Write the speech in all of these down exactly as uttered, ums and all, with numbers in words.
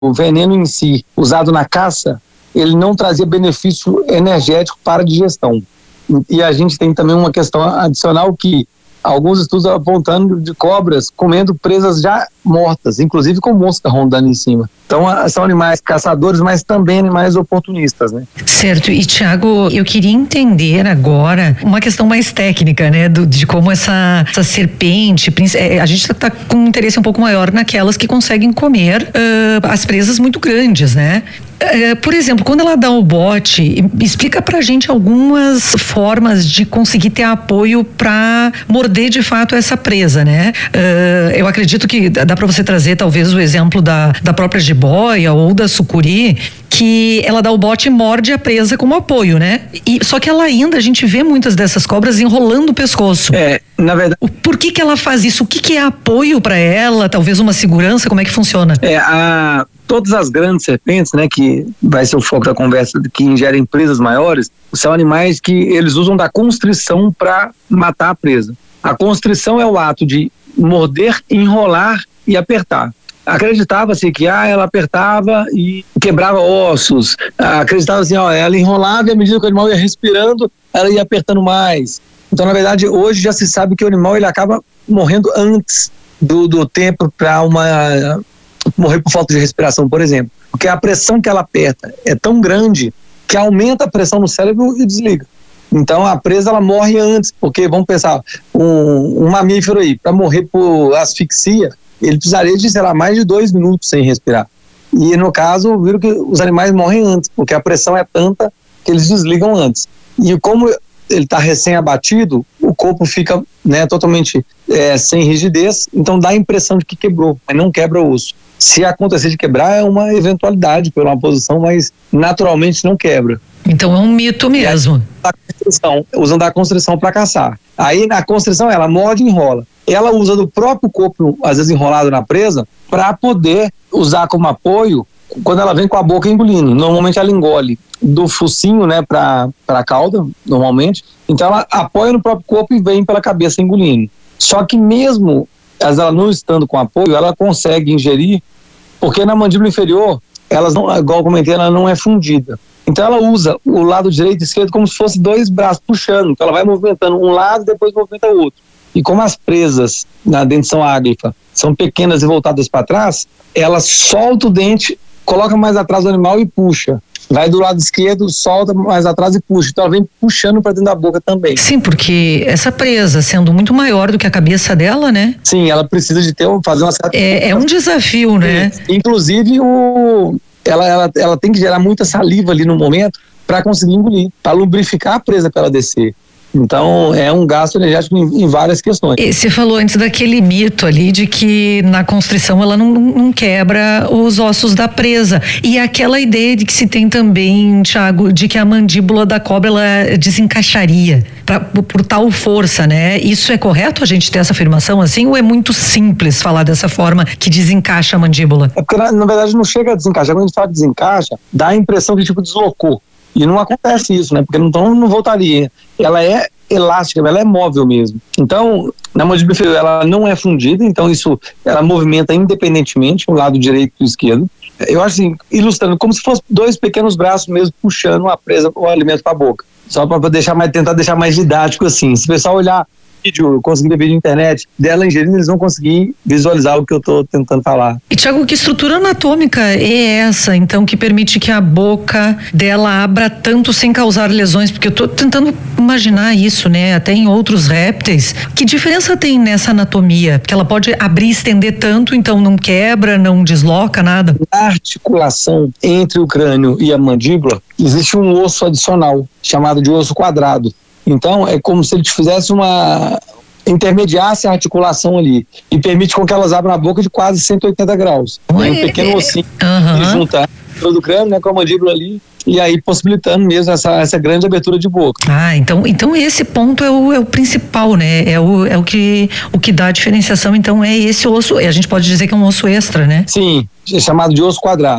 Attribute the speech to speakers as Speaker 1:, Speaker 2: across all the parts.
Speaker 1: o veneno em si, usado na caça, ele não trazia benefício energético para a digestão. E a gente tem também uma questão adicional que alguns estudos apontando de cobras comendo presas já mortas, inclusive com mosca rondando em cima. Então são animais caçadores, mas também animais oportunistas, né?
Speaker 2: Certo. E Tiago, eu queria entender agora uma questão mais técnica, né? Do, de como essa, essa serpente, a gente está com um interesse um pouco maior naquelas que conseguem comer uh, as presas muito grandes, né? Uh, por exemplo, quando ela dá o bote, explica pra gente algumas formas de conseguir ter apoio para morder de fato essa presa, né? Uh, eu acredito que dá para você trazer talvez o exemplo da, da própria jiboia ou da sucuri, que ela dá o bote e morde a presa como apoio, né? E, só que ela ainda, a gente vê muitas dessas cobras enrolando o pescoço.
Speaker 1: É, na verdade...
Speaker 2: Por que que ela faz isso? O que que é apoio para ela? Talvez uma segurança? Como é que funciona?
Speaker 1: É, a... Todas as grandes serpentes, né, que vai ser o foco da conversa, que ingerem presas maiores, são animais que eles usam da constrição para matar a presa. A constrição é o ato de morder, enrolar e apertar. Acreditava-se que ah, ela apertava e quebrava ossos. Acreditava-se, ó, ela enrolava e à medida que o animal ia respirando, ela ia apertando mais. Então, na verdade, hoje já se sabe que o animal ele acaba morrendo antes do, do tempo para uma... morrer por falta de respiração, por exemplo. Porque a pressão que ela aperta é tão grande que aumenta a pressão no cérebro e desliga. Então a presa ela morre antes, porque vamos pensar, um, um mamífero aí, para morrer por asfixia, ele precisaria de, sei lá, mais de dois minutos sem respirar. E no caso, viram que os animais morrem antes, porque a pressão é tanta que eles desligam antes. E como ele está recém-abatido, o corpo fica, né, totalmente é, sem rigidez, então dá a impressão de que quebrou, mas não quebra o osso. Se acontecer de quebrar, é uma eventualidade por uma posição, mas naturalmente não quebra.
Speaker 2: Então é um mito mesmo.
Speaker 1: A constrição, usando a constrição para caçar. Aí na constrição ela morde e enrola. Ela usa do próprio corpo, às vezes enrolado na presa, para poder usar como apoio quando ela vem com a boca engolindo. Normalmente ela engole do focinho, né, para a cauda, normalmente. Então ela apoia no próprio corpo e vem pela cabeça engolindo. Só que mesmo ela não estando com apoio, ela consegue ingerir, porque na mandíbula inferior, elas não, igual eu comentei, ela não é fundida. Então ela usa o lado direito e esquerdo como se fosse dois braços puxando. Então ela vai movimentando um lado e depois movimenta o outro. E como as presas na dentição áglifa são pequenas e voltadas para trás, ela solta o dente, coloca mais atrás do animal e puxa. Vai do lado esquerdo, solta mais atrás e puxa. Então ela vem puxando para dentro da boca também.
Speaker 2: Sim, porque essa presa sendo muito maior do que a cabeça dela, né?
Speaker 1: Sim, ela precisa de ter, fazer uma certa...
Speaker 2: É, é um desafio, né?
Speaker 1: Sim. Inclusive, o, ela, ela, ela tem que gerar muita saliva ali no momento para conseguir engolir, para lubrificar a presa para ela descer. Então, é um gasto energético em, em várias questões.
Speaker 2: E você falou antes daquele mito ali de que na constrição ela não, não quebra os ossos da presa. E aquela ideia de que se tem também, Tiago, de que a mandíbula da cobra ela desencaixaria pra, por, por tal força, né? Isso é correto a gente ter essa afirmação assim? Ou é muito simples falar dessa forma que desencaixa a mandíbula?
Speaker 1: É porque, na, na verdade, não chega a desencaixar. Quando a gente fala que desencaixa, dá a impressão que tipo deslocou. E não acontece isso, né? Porque então não voltaria. Ela é elástica, ela é móvel mesmo. Então, na mandíbula inferior, ela não é fundida, então isso, ela movimenta independentemente, o lado direito e o esquerdo. Eu acho assim, ilustrando, como se fossem dois pequenos braços mesmo puxando a presa, o alimento para a boca. Só para deixar mais, tentar deixar mais didático assim. Se o pessoal olhar vídeo, conseguir ver vídeo na internet dela ingerindo, eles vão conseguir visualizar o que eu estou tentando falar.
Speaker 2: E Tiago, que estrutura anatômica é essa, então, que permite que a boca dela abra tanto sem causar lesões? Porque eu estou tentando imaginar isso, né? Até em outros répteis. Que diferença tem nessa anatomia? Porque ela pode abrir e estender tanto, então não quebra, não desloca nada?
Speaker 1: Na articulação entre o crânio e a mandíbula, existe um osso adicional, chamado de osso quadrado. Então, é como se ele te fizesse uma... intermediasse a articulação ali e permite com que elas abram a boca de quase cento e oitenta graus. Ué, é um pequeno ossinho
Speaker 2: uhum.
Speaker 1: que junta do crânio, né, com a mandíbula ali, e aí possibilitando mesmo essa, essa grande abertura de boca.
Speaker 2: Ah, então, então esse ponto é o, é o principal, né? É o, é o que, o que dá a diferenciação, então é esse osso, a gente pode dizer que é um osso extra, né?
Speaker 1: Sim, é chamado de osso quadrado.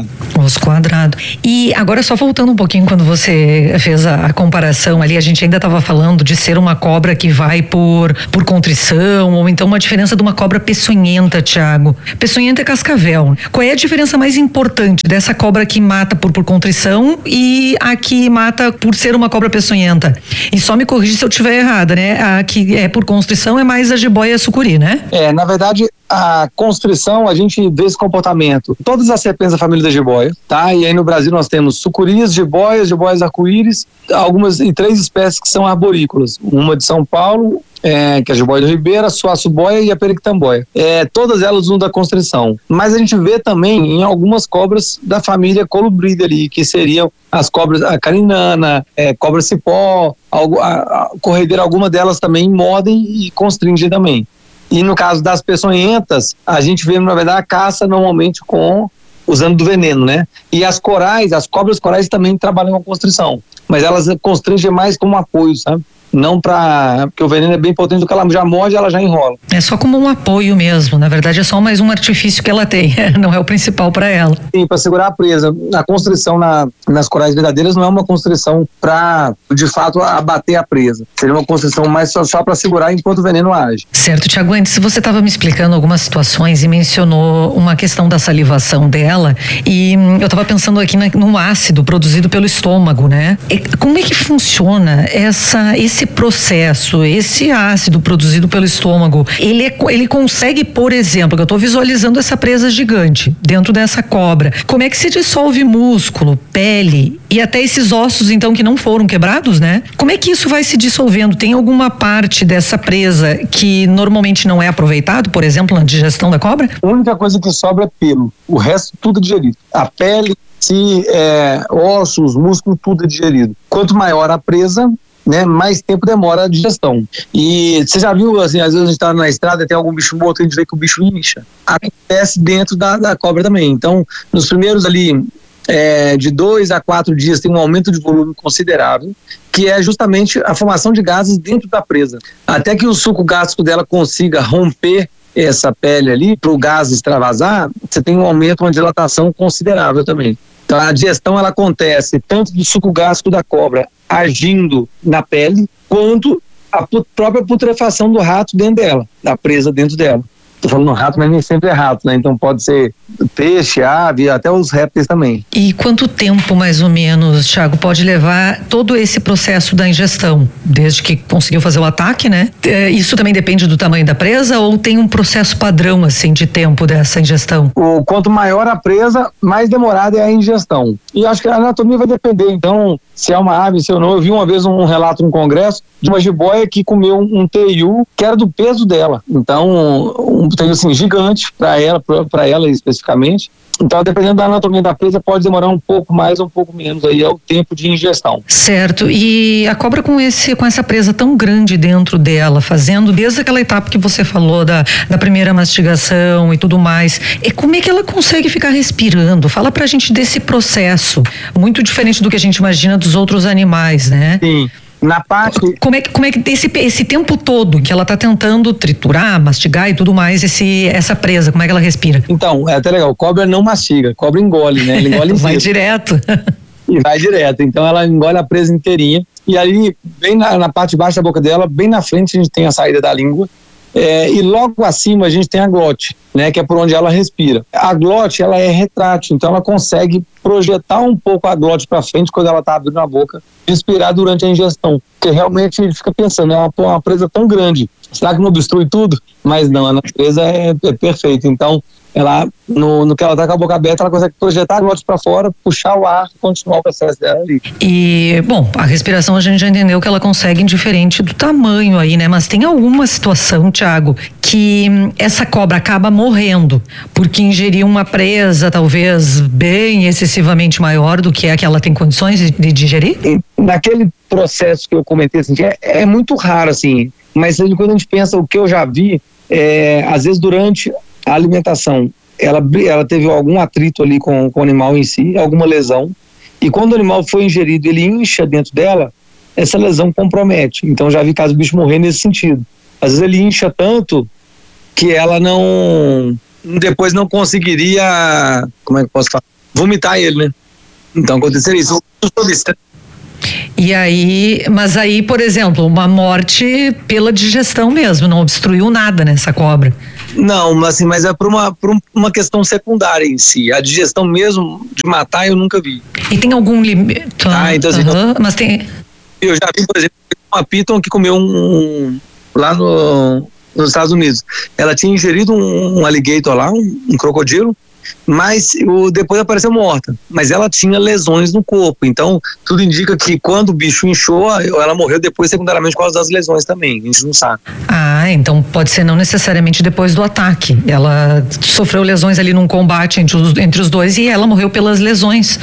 Speaker 2: Osso quadrado. E agora só voltando um pouquinho quando você fez a, a comparação ali, a gente ainda estava falando de ser uma cobra que vai por, por contrição, ou então uma diferença de uma cobra peçonhenta, Tiago. Peçonhenta é cascavel. Qual é a diferença mais importante dessa cobra que mata por, por contrição e a que mata por ser uma cobra peçonhenta? E só me corrige se eu estiver errada, né? A que é por constrição é mais a jiboia sucuri, né?
Speaker 1: É, na verdade, a constrição, a gente vê esse comportamento. Todas as serpentes da família da jiboia, tá? E aí no Brasil nós temos sucuris, jiboias, jiboias arco-íris, algumas e três espécies que são arborícolas. Uma de São Paulo, É, que é a jiboia do Ribeira, a suaçu-boia e a periquitamboia. É, todas elas usam da constrição. Mas a gente vê também em algumas cobras da família colubrida ali, que seriam as cobras, a caninana, é, cobra cipó, a, a, a corredeira, alguma delas também mordem e constringem também. E no caso das peçonhentas, a gente vê, na verdade, a caça normalmente com usando do veneno, né? E as corais, as cobras corais também trabalham com constrição, mas elas constringem mais como apoio, sabe? Não para... porque o veneno é bem potente, do que ela já morde, ela já enrola.
Speaker 2: É só como um apoio mesmo, na verdade é só mais um artifício que ela tem, não é o principal para ela.
Speaker 1: Sim, para segurar a presa. A constrição na, nas corais verdadeiras não é uma constrição para, de fato, abater a presa. Seria uma constrição mais só, só para segurar enquanto o veneno age.
Speaker 2: Certo, Tiago, antes você estava me explicando algumas situações e mencionou uma questão da salivação dela, e hum, eu estava pensando aqui na, no ácido produzido pelo estômago, né? E como é que funciona essa, esse Esse processo, esse ácido produzido pelo estômago, ele, é, ele consegue, por exemplo, que eu estou visualizando essa presa gigante dentro dessa cobra, como é que se dissolve músculo, pele e até esses ossos, então, que não foram quebrados, né? Como é que isso vai se dissolvendo? Tem alguma parte dessa presa que normalmente não é aproveitado, por exemplo, na digestão da cobra?
Speaker 1: A única coisa que sobra é pelo, o resto tudo é digerido. A pele, se é, ossos, músculos, tudo é digerido. Quanto maior a presa, né, mais tempo demora a digestão. E você já viu, assim, às vezes a gente tá na estrada e tem algum bicho morto, a gente vê que o bicho incha. Acontece dentro da, da cobra também. Então, nos primeiros ali, é, de dois a quatro dias, tem um aumento de volume considerável, que é justamente a formação de gases dentro da presa. Até que o suco gástrico dela consiga romper essa pele ali, para o gás extravasar, você tem um aumento, uma dilatação considerável também. Então, a digestão, ela acontece tanto do suco gástrico da cobra agindo na pele, quanto a própria putrefação do rato dentro dela, da presa dentro dela. Estou falando rato, mas nem sempre é rato, né? Então pode ser peixe, ave, até os répteis também.
Speaker 2: E quanto tempo, mais ou menos, Tiago, pode levar todo esse processo da ingestão? Desde que conseguiu fazer o ataque, né? Isso também depende do tamanho da presa ou tem um processo padrão, assim, de tempo dessa ingestão?
Speaker 1: O, quanto maior a presa, mais demorada é a ingestão. E acho que a anatomia vai depender, então, se é uma ave, se ou não. Eu vi uma vez um relato no congresso de uma jiboia que comeu um, um teiu que era do peso dela. Então, um teiu assim, gigante para ela, para ela especificamente. Então, dependendo da anatomia da presa, pode demorar um pouco mais ou um pouco menos, aí é o tempo de ingestão.
Speaker 2: Certo, e a cobra com, esse, com essa presa tão grande dentro dela, fazendo desde aquela etapa que você falou da, da primeira mastigação e tudo mais, e como é que ela consegue ficar respirando? Fala pra gente desse processo, muito diferente do que a gente imagina dos outros animais, né?
Speaker 1: Sim. Na parte...
Speaker 2: Como é que, como é que esse, esse tempo todo que ela tá tentando triturar, mastigar e tudo mais, esse, essa presa, como é que ela respira?
Speaker 1: Então, é até legal, cobra não mastiga, cobra engole, né? Ele engole
Speaker 2: vai direto.
Speaker 1: E vai direto, então ela engole a presa inteirinha, e aí, bem na, na parte de baixo da boca dela, bem na frente a gente tem a saída da língua, é, e logo acima a gente tem a glote, né, que é por onde ela respira. A glote, ela é retrátil, então ela consegue projetar um pouco a glote para frente quando ela está abrindo a boca, respirar durante a ingestão, porque realmente ele fica pensando, é uma, uma presa tão grande, será que não obstrui tudo? Mas não, a presa é, é perfeita, então ela, no, no que ela tá com a boca aberta, ela consegue projetar a glote para fora, puxar o ar e continuar o processo dela ali.
Speaker 2: E, bom, a respiração a gente já entendeu que ela consegue indiferente do tamanho aí, né? Mas tem alguma situação, Tiago, que essa cobra acaba morrendo porque ingeriu uma presa talvez bem excessivamente maior do que a que ela tem condições de, de digerir?
Speaker 1: E, naquele processo que eu comentei, assim, é, é muito raro, assim, mas quando a gente pensa o que eu já vi, é, às vezes durante a alimentação, ela, ela teve algum atrito ali com, com o animal em si, alguma lesão, e quando o animal foi ingerido, ele incha dentro dela, essa lesão compromete. Então já vi caso do bicho morrer nesse sentido. Às vezes ele incha tanto que ela não, depois não conseguiria, como é que eu posso falar? vomitar ele, né? Então aconteceria isso.
Speaker 2: E aí, mas aí, por exemplo, uma morte pela digestão mesmo, não obstruiu nada nessa cobra.
Speaker 1: Não, assim, mas é por uma, por uma questão secundária em si. A digestão mesmo de matar eu nunca vi.
Speaker 2: E tem algum limite?
Speaker 1: Ah, então, assim,
Speaker 2: uhum, mas tem...
Speaker 1: Eu já vi, por exemplo, uma piton que comeu um, um lá no, nos Estados Unidos. Ela tinha ingerido um, um alligator lá, um, um crocodilo, mas o, depois apareceu morta. Mas ela tinha lesões no corpo. Então, tudo indica que quando o bicho inchou, ela morreu depois secundariamente por causa das lesões também. A gente não sabe.
Speaker 2: Ah, então pode ser não necessariamente depois do ataque. Ela sofreu lesões ali num combate entre os, entre os dois e ela morreu pelas lesões.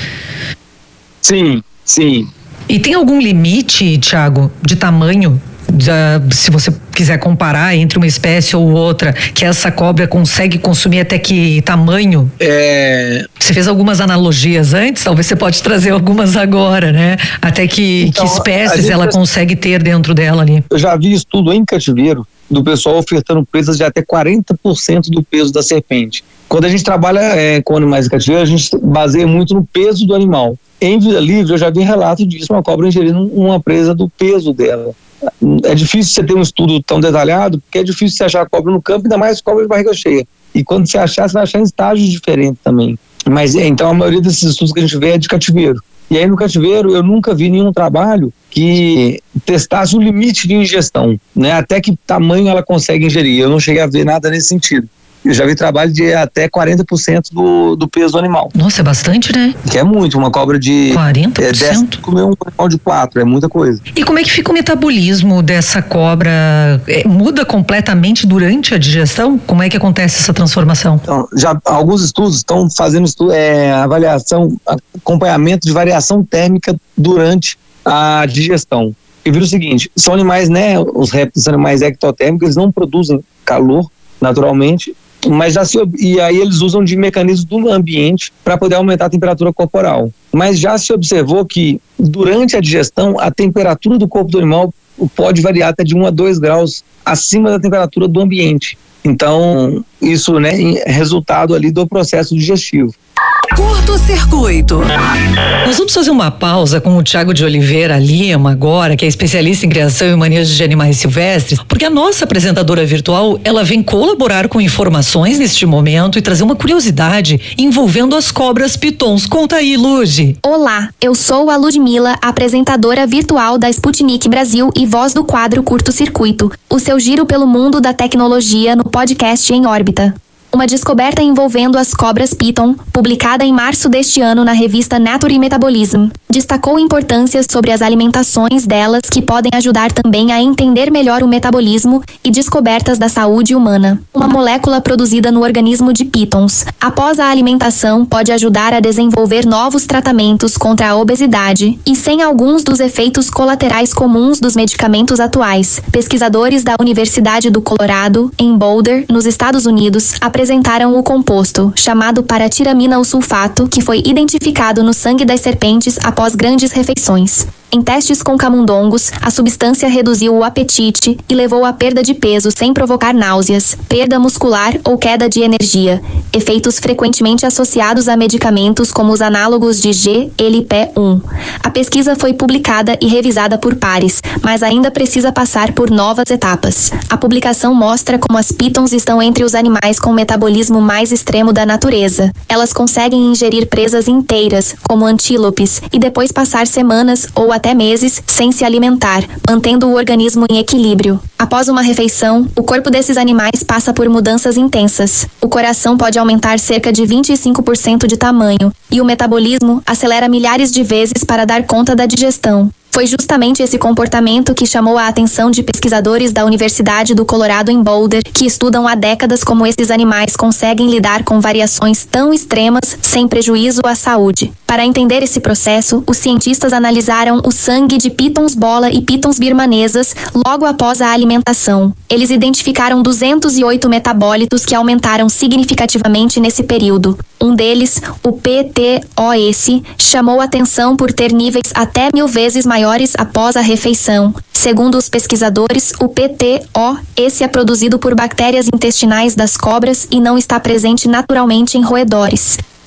Speaker 1: Sim, sim.
Speaker 2: E tem algum limite, Thiago, de tamanho? Uh, se você quiser comparar entre uma espécie ou outra, que essa cobra consegue consumir até que tamanho?
Speaker 1: É...
Speaker 2: Você fez algumas analogias antes, talvez você pode trazer algumas agora, né? Até que, então, que espécies ela já... consegue ter dentro dela ali?
Speaker 1: Eu já vi estudo em cativeiro do pessoal ofertando presas de até quarenta por cento do peso da serpente. Quando a gente trabalha é, com animais em cativeiro, a gente baseia muito no peso do animal. Em vida livre, eu já vi relato disso, uma cobra ingerindo uma presa do peso dela. É difícil você ter um estudo tão detalhado, porque é difícil você achar cobra no campo, ainda mais cobra de barriga cheia. E quando você achar, você vai achar em estágios diferentes também. Mas então a maioria desses estudos que a gente vê é de cativeiro. E aí no cativeiro eu nunca vi nenhum trabalho que testasse o limite de ingestão, né? Até que tamanho ela consegue ingerir. Eu não cheguei a ver nada nesse sentido. Eu já vi trabalho de até quarenta por cento do, do peso do animal.
Speaker 2: Nossa, é bastante, né?
Speaker 1: Que é muito, uma cobra de...
Speaker 2: quarenta por cento?
Speaker 1: É, comer um animal de quatro, é muita coisa.
Speaker 2: E como é que fica o metabolismo dessa cobra? É, muda completamente durante a digestão? Como é que acontece essa transformação?
Speaker 1: Então, já alguns estudos estão fazendo estudo, é, avaliação, acompanhamento de variação térmica durante a digestão. E vira o seguinte, são animais, né, os répteis são animais ectotérmicos, eles não produzem calor naturalmente, mas já se, e aí eles usam de mecanismos do ambiente para poder aumentar a temperatura corporal. Mas já se observou que durante a digestão a temperatura do corpo do animal pode variar até de um a dois graus acima da temperatura do ambiente. Então isso, né, é resultado ali do processo digestivo.
Speaker 3: Curto-circuito.
Speaker 2: Nós vamos fazer uma pausa com o Thiago de Oliveira Lima agora, que é especialista em criação e manejo de animais silvestres, porque a nossa apresentadora virtual, ela vem colaborar com informações neste momento e trazer uma curiosidade envolvendo as cobras pitons. Conta aí, Lud.
Speaker 4: Olá, eu sou a Ludmila, apresentadora virtual da Sputnik Brasil e voz do quadro Curto-circuito, o seu giro pelo mundo da tecnologia no podcast Em Órbita. Uma descoberta envolvendo as cobras piton, publicada em março deste ano na revista Nature Metabolism, destacou importância sobre as alimentações delas que podem ajudar também a entender melhor o metabolismo e descobertas da saúde humana. Uma molécula produzida no organismo de pitons, após a alimentação, pode ajudar a desenvolver novos tratamentos contra a obesidade e sem alguns dos efeitos colaterais comuns dos medicamentos atuais. Pesquisadores da Universidade do Colorado, em Boulder, nos Estados Unidos, apresentaram o composto, chamado paratiramina sulfato, que foi identificado no sangue das serpentes após grandes refeições. Em testes com camundongos, a substância reduziu o apetite e levou à perda de peso sem provocar náuseas, perda muscular ou queda de energia, efeitos frequentemente associados a medicamentos como os análogos de G L P um. A pesquisa foi publicada e revisada por pares, mas ainda precisa passar por novas etapas. A publicação mostra como as pitons estão entre os animais com o metabolismo mais extremo da natureza. Elas conseguem ingerir presas inteiras, como antílopes, e depois passar semanas ou até meses sem se alimentar, mantendo o organismo em equilíbrio. Após uma refeição, o corpo desses animais passa por mudanças intensas. O coração pode aumentar cerca de vinte e cinco por cento de tamanho e o metabolismo acelera milhares de vezes para dar conta da digestão. Foi justamente esse comportamento que chamou a atenção de pesquisadores da Universidade do Colorado em Boulder, que estudam há décadas como esses animais conseguem lidar com variações tão extremas sem prejuízo à saúde. Para entender esse processo, os cientistas analisaram o sangue de pitons bola e pitons birmanesas logo após a alimentação. Eles identificaram duzentos e oito metabólitos que aumentaram significativamente nesse período. Um deles, o P T O S, chamou atenção por ter níveis até mil vezes maiores após a refeição. Segundo os pesquisadores, o P T O S é produzido por bactérias intestinais das cobras e não está presente naturalmente em roedores.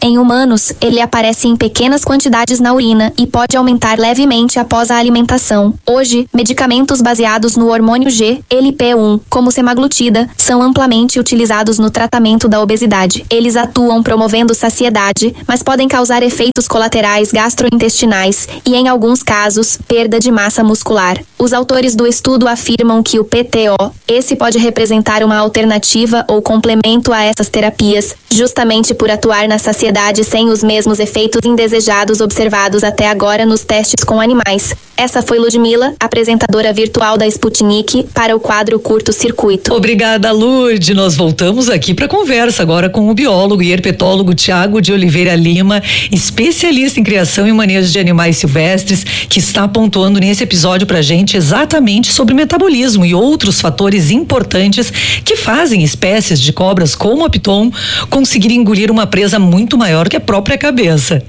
Speaker 4: Em humanos, ele aparece em pequenas quantidades na urina e pode aumentar levemente após a alimentação. Hoje, medicamentos baseados no hormônio G L P um, como semaglutida, são amplamente utilizados no tratamento da obesidade. Eles atuam promovendo saciedade, mas podem causar efeitos colaterais gastrointestinais e, em alguns casos, perda de massa muscular. Os autores do estudo afirmam que o P T O, esse pode representar uma alternativa ou complemento a essas terapias, justamente por atuar na saciedade sem os mesmos efeitos indesejados observados até agora nos testes com animais. Essa foi Ludmila, apresentadora virtual da Sputnik, para o quadro Curto Circuito.
Speaker 2: Obrigada, Lud. Nós voltamos aqui para a conversa agora com o biólogo e herpetólogo Tiago de Oliveira Lima, especialista em criação e manejo de animais silvestres, que está pontuando nesse episódio para a gente exatamente sobre metabolismo e outros fatores importantes que fazem espécies de cobras como a piton conseguir engolir uma presa muito maior que a própria cabeça.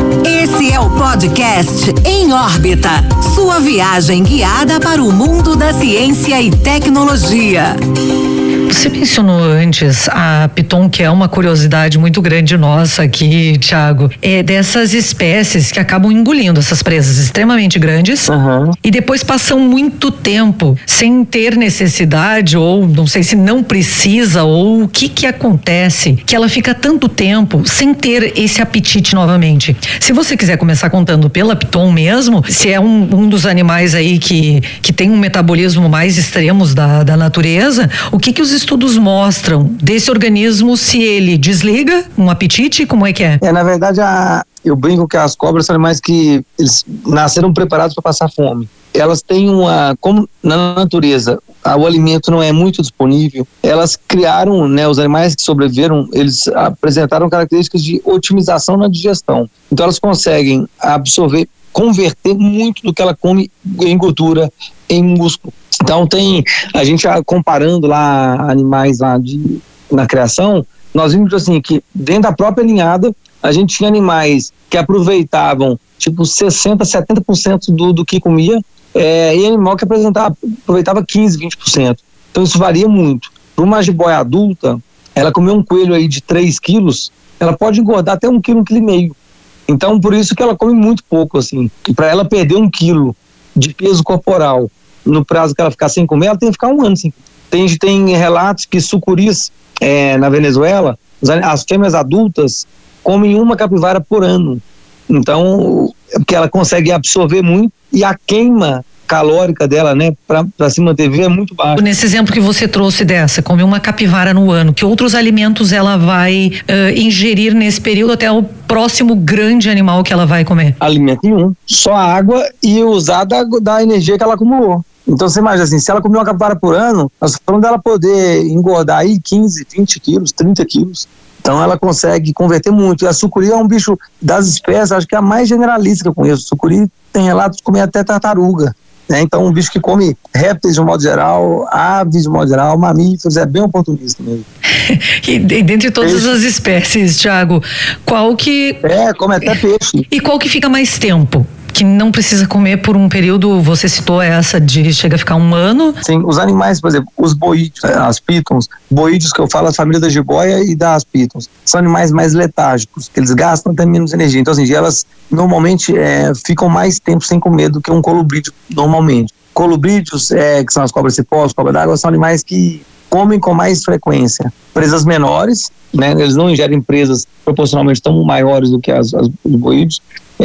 Speaker 3: Esse é o podcast Em Órbita, sua viagem guiada para o mundo da ciência e tecnologia.
Speaker 2: Você mencionou antes a piton, que é uma curiosidade muito grande nossa aqui, Tiago, é dessas espécies que acabam engolindo essas presas extremamente grandes,
Speaker 1: uhum.
Speaker 2: e depois passam muito tempo sem ter necessidade, ou não sei se não precisa, ou o que que acontece, que ela fica tanto tempo sem ter esse apetite novamente. Se você quiser começar contando pela piton mesmo, se é um, um dos animais aí que, que tem um metabolismo mais extremos da, da natureza, o que que os estudos mostram desse organismo, se ele desliga um apetite, como é que é?
Speaker 1: É, na verdade, a, eu brinco que as cobras são animais que eles nasceram preparados para passar fome. Elas têm uma, como na natureza o alimento não é muito disponível, elas criaram, né, os animais que sobreviveram, eles apresentaram características de otimização na digestão. Então elas conseguem absorver, converter muito do que ela come em gordura, em músculo. Então tem, a gente comparando lá animais lá de, na criação, nós vimos assim que dentro da própria ninhada a gente tinha animais que aproveitavam tipo sessenta, setenta por cento do, do que comia, é, e animal que apresentava, aproveitava quinze, vinte por cento. Então isso varia muito. Para uma jiboia adulta, ela comer um coelho aí de três quilos, ela pode engordar até um quilo, um quilo e meio. Então por isso que ela come muito pouco, assim. Para ela perder um quilo de peso corporal no prazo que ela ficar sem comer, ela tem que ficar um ano sem comer. Tem, tem relatos que sucuris é, na Venezuela, as fêmeas adultas comem uma capivara por ano. Então, porque ela consegue absorver muito e a queima calórica dela, né, para se manter viva é muito baixa.
Speaker 2: Nesse exemplo que você trouxe dessa, comer uma capivara no ano, que outros alimentos ela vai uh, ingerir nesse período até o próximo grande animal que ela vai comer?
Speaker 1: Alimento nenhum, só água e usar da, da energia que ela acumulou. Então você imagina assim, se ela comer uma capivara por ano, nós falamos dela poder engordar aí quinze, vinte quilos, trinta quilos. Então ela consegue converter muito. E a sucuri é um bicho das espécies, acho que é a mais generalista que eu conheço. Sucuri tem relatos de comer até tartaruga, né? Então um bicho que come répteis de um modo geral, aves de um modo geral, mamíferos, é bem oportunista mesmo.
Speaker 2: E dentre todas peixe. As espécies, Tiago, qual que...
Speaker 1: É, come até peixe.
Speaker 2: E qual que fica mais tempo? Que não precisa comer por um período, você citou essa de chega a ficar um ano?
Speaker 1: Sim, os animais, por exemplo, os boídeos, as pitons, boídeos que eu falo, a família da jiboia e das pitons, são animais mais letárgicos, que eles gastam até menos energia. Então, assim, elas normalmente é, ficam mais tempo sem comer do que um colubrídeo normalmente. Colubrídeos, é, que são as cobras cipós, cobra d'água, são animais que comem com mais frequência. Presas menores, né, eles não ingerem presas proporcionalmente tão maiores do que as, as, os boídeos,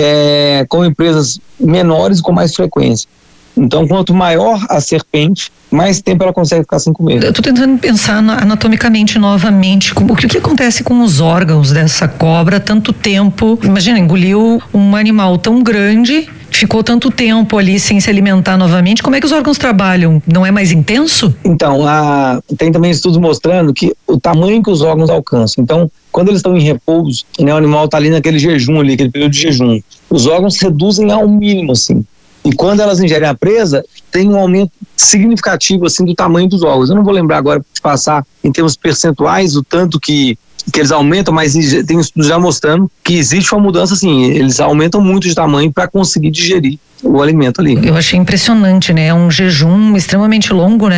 Speaker 1: É, com empresas menores com mais frequência. Então, quanto maior a serpente, mais tempo ela consegue ficar sem comer.
Speaker 2: Eu estou tentando pensar anatomicamente novamente como, o que, que acontece com os órgãos dessa cobra tanto tempo. Imagina, engoliu um animal tão grande, ficou tanto tempo ali sem se alimentar novamente. Como é que os órgãos trabalham? Não é mais intenso?
Speaker 1: Então, a, tem também estudos mostrando que o tamanho que os órgãos alcançam. Então, quando eles estão em repouso, né, o animal está ali naquele jejum ali, aquele período de jejum, os órgãos reduzem ao mínimo, assim. E quando elas ingerem a presa, tem um aumento significativo, assim, do tamanho dos órgãos. Eu não vou lembrar agora de passar em termos percentuais o tanto que, que eles aumentam, mas tem estudos já mostrando que existe uma mudança, assim, eles aumentam muito de tamanho para conseguir digerir o alimento ali.
Speaker 2: Eu achei impressionante, né? É um jejum extremamente longo, né?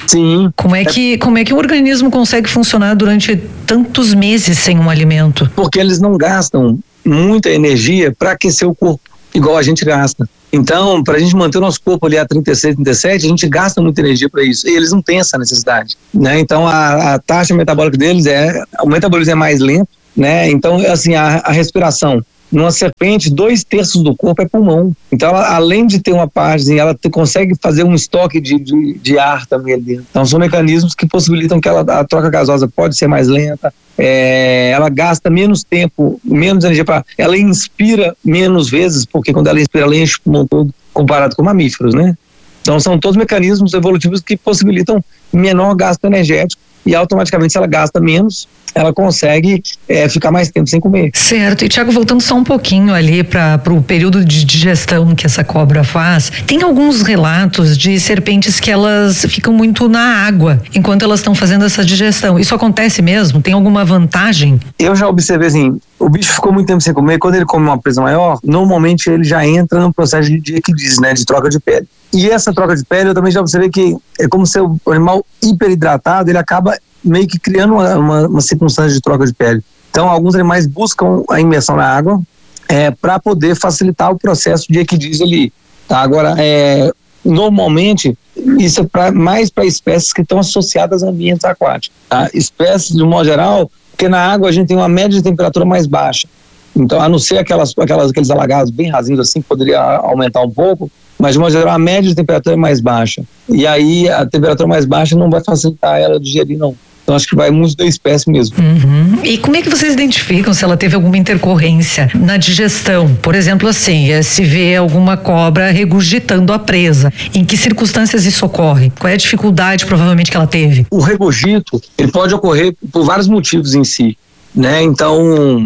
Speaker 1: Sim.
Speaker 2: Como é que, como é que o organismo consegue funcionar durante tantos meses sem um alimento?
Speaker 1: Porque eles não gastam muita energia para aquecer o corpo, igual a gente gasta. Então, para a gente manter o nosso corpo ali a trinta e seis, trinta e sete, a gente gasta muita energia para isso. E eles não têm essa necessidade, né? Então, a, a taxa metabólica deles é, o metabolismo é mais lento, né? Então, assim, a, a respiração. Numa serpente, dois terços do corpo é pulmão. Então, ela, além de ter uma parte, ela te, consegue fazer um estoque de, de, de ar também ali dentro. Então, são mecanismos que possibilitam que ela, a troca gasosa pode ser mais lenta, é, ela gasta menos tempo, menos energia para... Ela inspira menos vezes, porque quando ela inspira, ela enche o pulmão todo, comparado com mamíferos, né? Então, são todos mecanismos evolutivos que possibilitam menor gasto energético e automaticamente, se ela gasta menos, ela consegue é, ficar mais tempo sem comer.
Speaker 2: Certo. E, Tiago, voltando só um pouquinho ali para o período de digestão que essa cobra faz, tem alguns relatos de serpentes que elas ficam muito na água enquanto elas estão fazendo essa digestão. Isso acontece mesmo? Tem alguma vantagem?
Speaker 1: Eu já observei assim, o bicho ficou muito tempo sem comer, quando ele come uma presa maior, normalmente ele já entra no processo de, de equidise, né, de troca de pele. E essa troca de pele, eu também já observei que é como se o animal hiperidratado, ele acaba meio que criando uma, uma, uma circunstância de troca de pele. Então, alguns animais buscam a imersão na água é, para poder facilitar o processo de equidise ali. Tá? Agora, é, normalmente, isso é pra, mais para espécies que estão associadas a ambientes aquáticos. Tá? Espécies, de um modo geral, porque na água a gente tem uma média de temperatura mais baixa. Então, a não ser aquelas, aquelas, aqueles alagados bem rasinhos assim, que poderia aumentar um pouco, mas de modo geral a média de temperatura é mais baixa. E aí a temperatura mais baixa não vai facilitar ela digerir, não. Então acho que vai muito da espécie mesmo.
Speaker 2: Uhum. E como é que vocês identificam se ela teve alguma intercorrência na digestão? Por exemplo, assim, se vê alguma cobra regurgitando a presa, em que circunstâncias isso ocorre? Qual é a dificuldade provavelmente que ela teve?
Speaker 1: O regurgito, ele pode ocorrer por vários motivos em si, né? Então,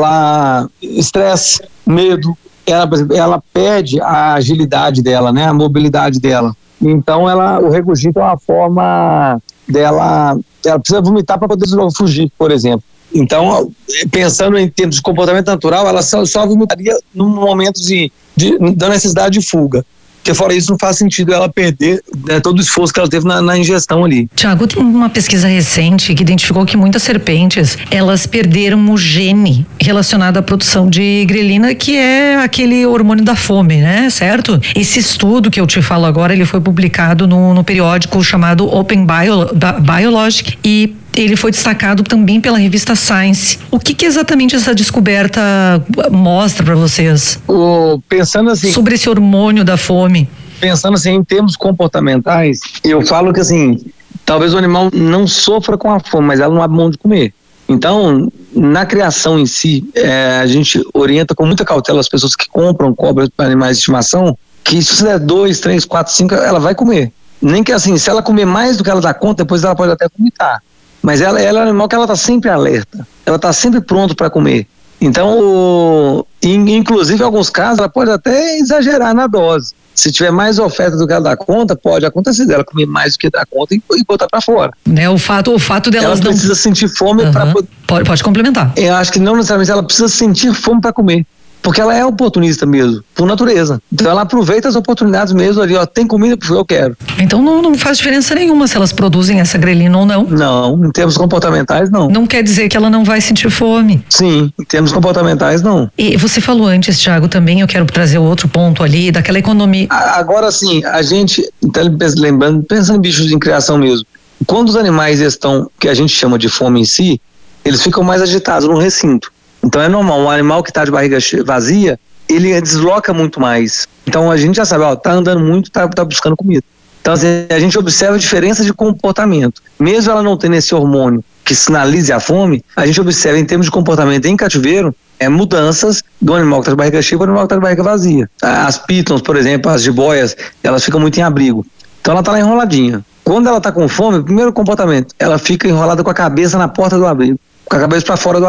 Speaker 1: ela estresse, medo, ela, por exemplo, ela perde a agilidade dela, né? A mobilidade dela. Então, ela, o regurgito é uma forma dela, ela precisa vomitar para poder fugir, por exemplo. Então, pensando em termos de comportamento natural, ela só, só vomitaria num momento de, de, da necessidade de fuga. Porque fora isso não faz sentido ela perder, né, todo o esforço que ela teve na, na ingestão ali.
Speaker 2: Tiago, tem uma pesquisa recente que identificou que muitas serpentes, elas perderam o gene relacionado à produção de grelina, que é aquele hormônio da fome, né? Certo? Esse estudo que eu te falo agora, ele foi publicado no, no periódico chamado Open Bio, Biologic e ele foi destacado também pela revista Science. O que que exatamente essa descoberta mostra para vocês?
Speaker 1: O, pensando assim...
Speaker 2: Sobre esse hormônio da fome.
Speaker 1: Pensando assim, em termos comportamentais, eu falo que assim, talvez o animal não sofra com a fome, mas ela não abre mão de comer. Então, na criação em si, é, a gente orienta com muita cautela as pessoas que compram cobras para animais de estimação, que se você der dois, três, quatro, cinco, ela vai comer. Nem que assim, se ela comer mais do que ela dá conta, depois ela pode até vomitar. Mas ela, ela é um animal que ela está sempre alerta, ela está sempre pronto para comer. Então, o, in, inclusive em alguns casos, ela pode até exagerar na dose. Se tiver mais oferta do que ela dá conta, pode acontecer dela comer mais do que dá conta e, e botar para fora.
Speaker 2: Né, o fato, o fato delas
Speaker 1: ela
Speaker 2: não...
Speaker 1: precisa sentir fome
Speaker 2: uhum.
Speaker 1: para poder...
Speaker 2: Pode, pode complementar.
Speaker 1: Eu acho que não necessariamente ela precisa sentir fome para comer. Porque ela é oportunista mesmo, por natureza. Então ela aproveita as oportunidades mesmo ali, ó, tem comida porque eu quero.
Speaker 2: Então não, não faz diferença nenhuma se elas produzem essa grelina ou não?
Speaker 1: Não, em termos comportamentais não.
Speaker 2: Não quer dizer que ela não vai sentir fome?
Speaker 1: Sim, em termos comportamentais não.
Speaker 2: E você falou antes, Tiago, também, eu quero trazer outro ponto ali, daquela economia.
Speaker 1: Agora sim, a gente, lembrando, pensando em bichos em criação mesmo, quando os animais estão, que a gente chama de fome em si, eles ficam mais agitados no recinto. Então é normal, um animal que está de barriga vazia, ele desloca muito mais. Então a gente já sabe, ó, tá andando muito, tá, tá buscando comida. Então assim, a gente observa a diferença de comportamento. Mesmo ela não tendo esse hormônio que sinalize a fome, a gente observa em termos de comportamento em cativeiro, é, mudanças do animal que está de barriga cheia para o animal que está de barriga vazia. As pitons, por exemplo, as jiboias, elas ficam muito em abrigo. Então ela está lá enroladinha. Quando ela está com fome, o primeiro comportamento, ela fica enrolada com a cabeça na porta do abrigo, com a cabeça para fora do abrigo.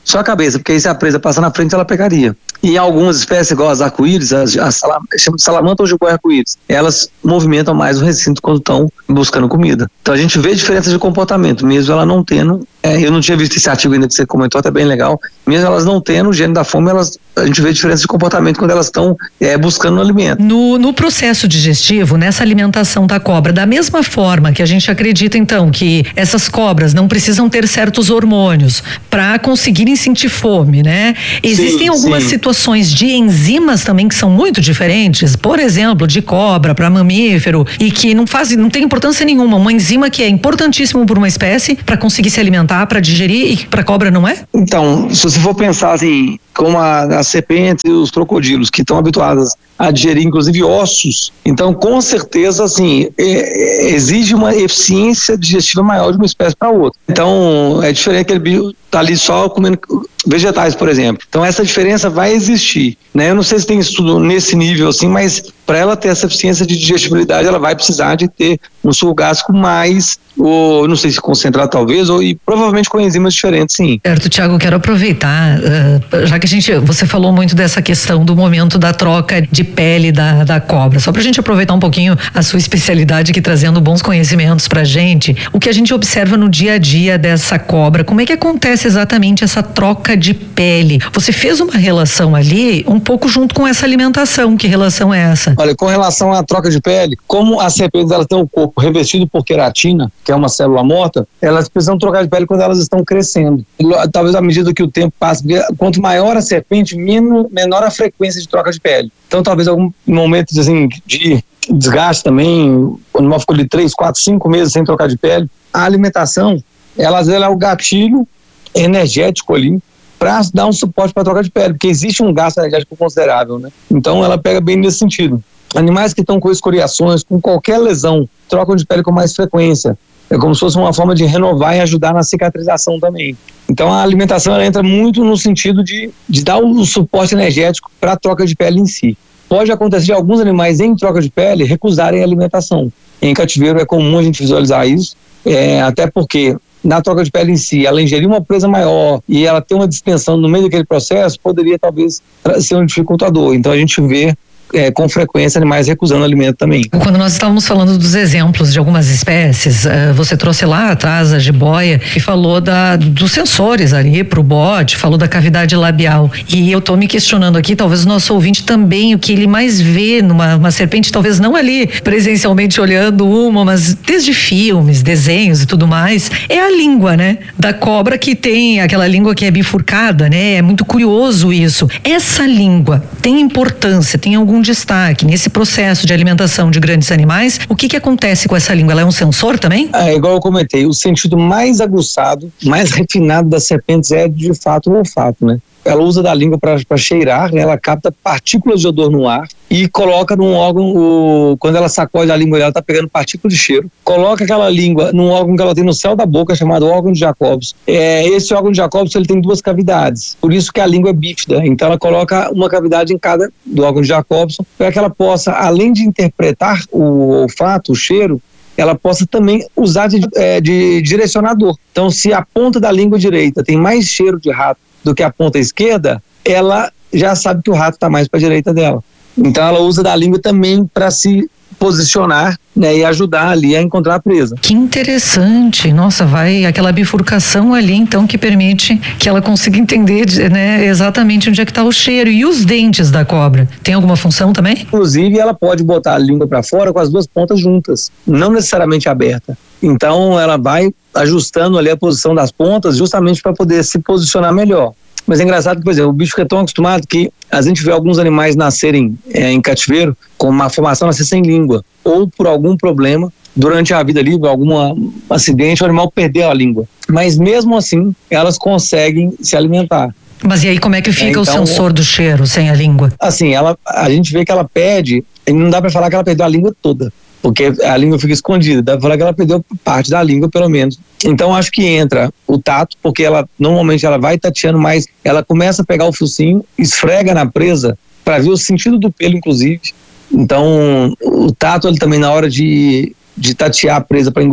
Speaker 1: só a cabeça, porque aí se a presa passar na frente, ela pegaria. E algumas espécies, igual as arco-íris, as, as salam, chama de salamandra ou jiboia arco-íris, elas movimentam mais o recinto quando estão buscando comida. Então a gente vê diferença de comportamento, mesmo ela não tendo, é, eu não tinha visto esse artigo ainda que você comentou, até bem legal, mesmo elas não tendo o gene da fome, elas, a gente vê diferença de comportamento quando elas estão é, buscando um alimento.
Speaker 2: No, no processo digestivo, nessa alimentação da cobra, da mesma forma que a gente acredita então que essas cobras não precisam ter certos hormônios para conseguirem sentir fome, né? Existem sim, algumas sim. situações de enzimas também que são muito diferentes, por exemplo, de cobra para mamífero, e que não faz, não tem importância nenhuma, uma enzima que é importantíssima para uma espécie para conseguir se alimentar, para digerir, e para cobra não é?
Speaker 1: Então, se você for pensar assim, como a, a serpente e os crocodilos, que estão habituadas a digerir inclusive ossos, então com certeza assim é, é, exige uma eficiência digestiva maior de uma espécie para outra. Então é diferente aquele bicho tá ali só comendo vegetais, por exemplo. Então essa diferença vai existir, né? Eu não sei se tem estudo nesse nível assim, mas para ela ter essa eficiência de digestibilidade, ela vai precisar de ter um suco gástrico mais, ou não sei se concentrado talvez, ou e provavelmente com enzimas diferentes, sim.
Speaker 2: Certo, Tiago, quero aproveitar, uh, já que a gente, você falou muito dessa questão do momento da troca de pele da, da cobra, só pra gente aproveitar um pouquinho a sua especialidade aqui, trazendo bons conhecimentos pra gente, o que a gente observa no dia a dia dessa cobra, como é que acontece exatamente essa troca de pele? Você fez uma relação ali, um pouco junto com essa alimentação, que relação é essa?
Speaker 1: Olha, com relação à troca de pele, como as serpentes elas têm o corpo revestido por queratina, que é uma célula morta, elas precisam trocar de pele quando elas estão crescendo. Talvez à medida que o tempo passa, porque quanto maior a serpente, menor, menor a frequência de troca de pele. Então talvez algum momento assim, de desgaste também, o animal ficou de três, quatro, cinco meses sem trocar de pele. A alimentação, ela às vezes é o gatilho energético ali para dar um suporte para a troca de pele, porque existe um gasto energético considerável, né? Então ela pega bem nesse sentido. Animais que estão com escoriações, com qualquer lesão, trocam de pele com mais frequência. É como se fosse uma forma de renovar e ajudar na cicatrização também. Então a alimentação ela entra muito no sentido de, de dar o suporte energético para a troca de pele em si. Pode acontecer de alguns animais em troca de pele recusarem a alimentação. Em cativeiro é comum a gente visualizar isso, é, até porque na troca de pele em si, ela ingerir uma presa maior e ela ter uma distensão no meio daquele processo, poderia talvez ser um dificultador. Então a gente vê É, com frequência animais recusando alimento também.
Speaker 2: Quando nós estávamos falando dos exemplos de algumas espécies, uh, você trouxe lá atrás a jiboia e falou da, dos sensores ali para o bote, falou da cavidade labial, e eu estou me questionando aqui, talvez o nosso ouvinte também, o que ele mais vê numa uma serpente, talvez não ali presencialmente olhando uma, mas desde filmes, desenhos e tudo mais, é a língua, né? Da cobra, que tem aquela língua que é bifurcada, né? É muito curioso isso. Essa língua tem importância, tem algum destaque nesse processo de alimentação de grandes animais? O que que acontece com essa língua? Ela é um sensor também?
Speaker 1: É, igual eu comentei, o sentido mais aguçado, mais refinado das serpentes é de fato o olfato, né? Ela usa da língua para cheirar, né? Ela capta partículas de odor no ar e coloca num órgão, o, quando ela sacode a língua, ela está pegando partículas de cheiro, coloca aquela língua num órgão que ela tem no céu da boca, chamado órgão de Jacobs. É, esse órgão de Jacobs ele tem duas cavidades, por isso que a língua é bífida. Então ela coloca uma cavidade em cada do órgão de Jacobs, para que ela possa, além de interpretar o olfato, o cheiro, ela possa também usar de, é, de direcionador. Então, se a ponta da língua direita tem mais cheiro de rato do que a ponta esquerda, ela já sabe que o rato está mais para a direita dela. Então ela usa da língua também para se posicionar, né, e ajudar ali a encontrar a presa.
Speaker 2: Que interessante, nossa, vai aquela bifurcação ali então que permite que ela consiga entender, né, exatamente onde é que está o cheiro. E os dentes da cobra, tem alguma função também?
Speaker 1: Inclusive ela pode botar a língua para fora com as duas pontas juntas, não necessariamente aberta. Então ela vai ajustando ali a posição das pontas justamente para poder se posicionar melhor. Mas é engraçado que, por exemplo, o bicho fica tão acostumado que a gente vê alguns animais nascerem é, em cativeiro com uma formação nascer sem língua, ou por algum problema durante a vida ali, algum acidente, o animal perdeu a língua. Mas mesmo assim, elas conseguem se alimentar.
Speaker 2: Mas e aí como é que fica é, então, o sensor do cheiro sem a língua?
Speaker 1: Assim, ela, a gente vê que ela perde, e não dá para falar que ela perdeu a língua toda, porque a língua fica escondida, dá pra falar que ela perdeu parte da língua, pelo menos. Então acho que entra o tato, porque ela normalmente ela vai tateando mais, ela começa a pegar o focinho, esfrega na presa para ver o sentido do pelo, inclusive. Então o tato ele também na hora de, de tatear a presa para engolir,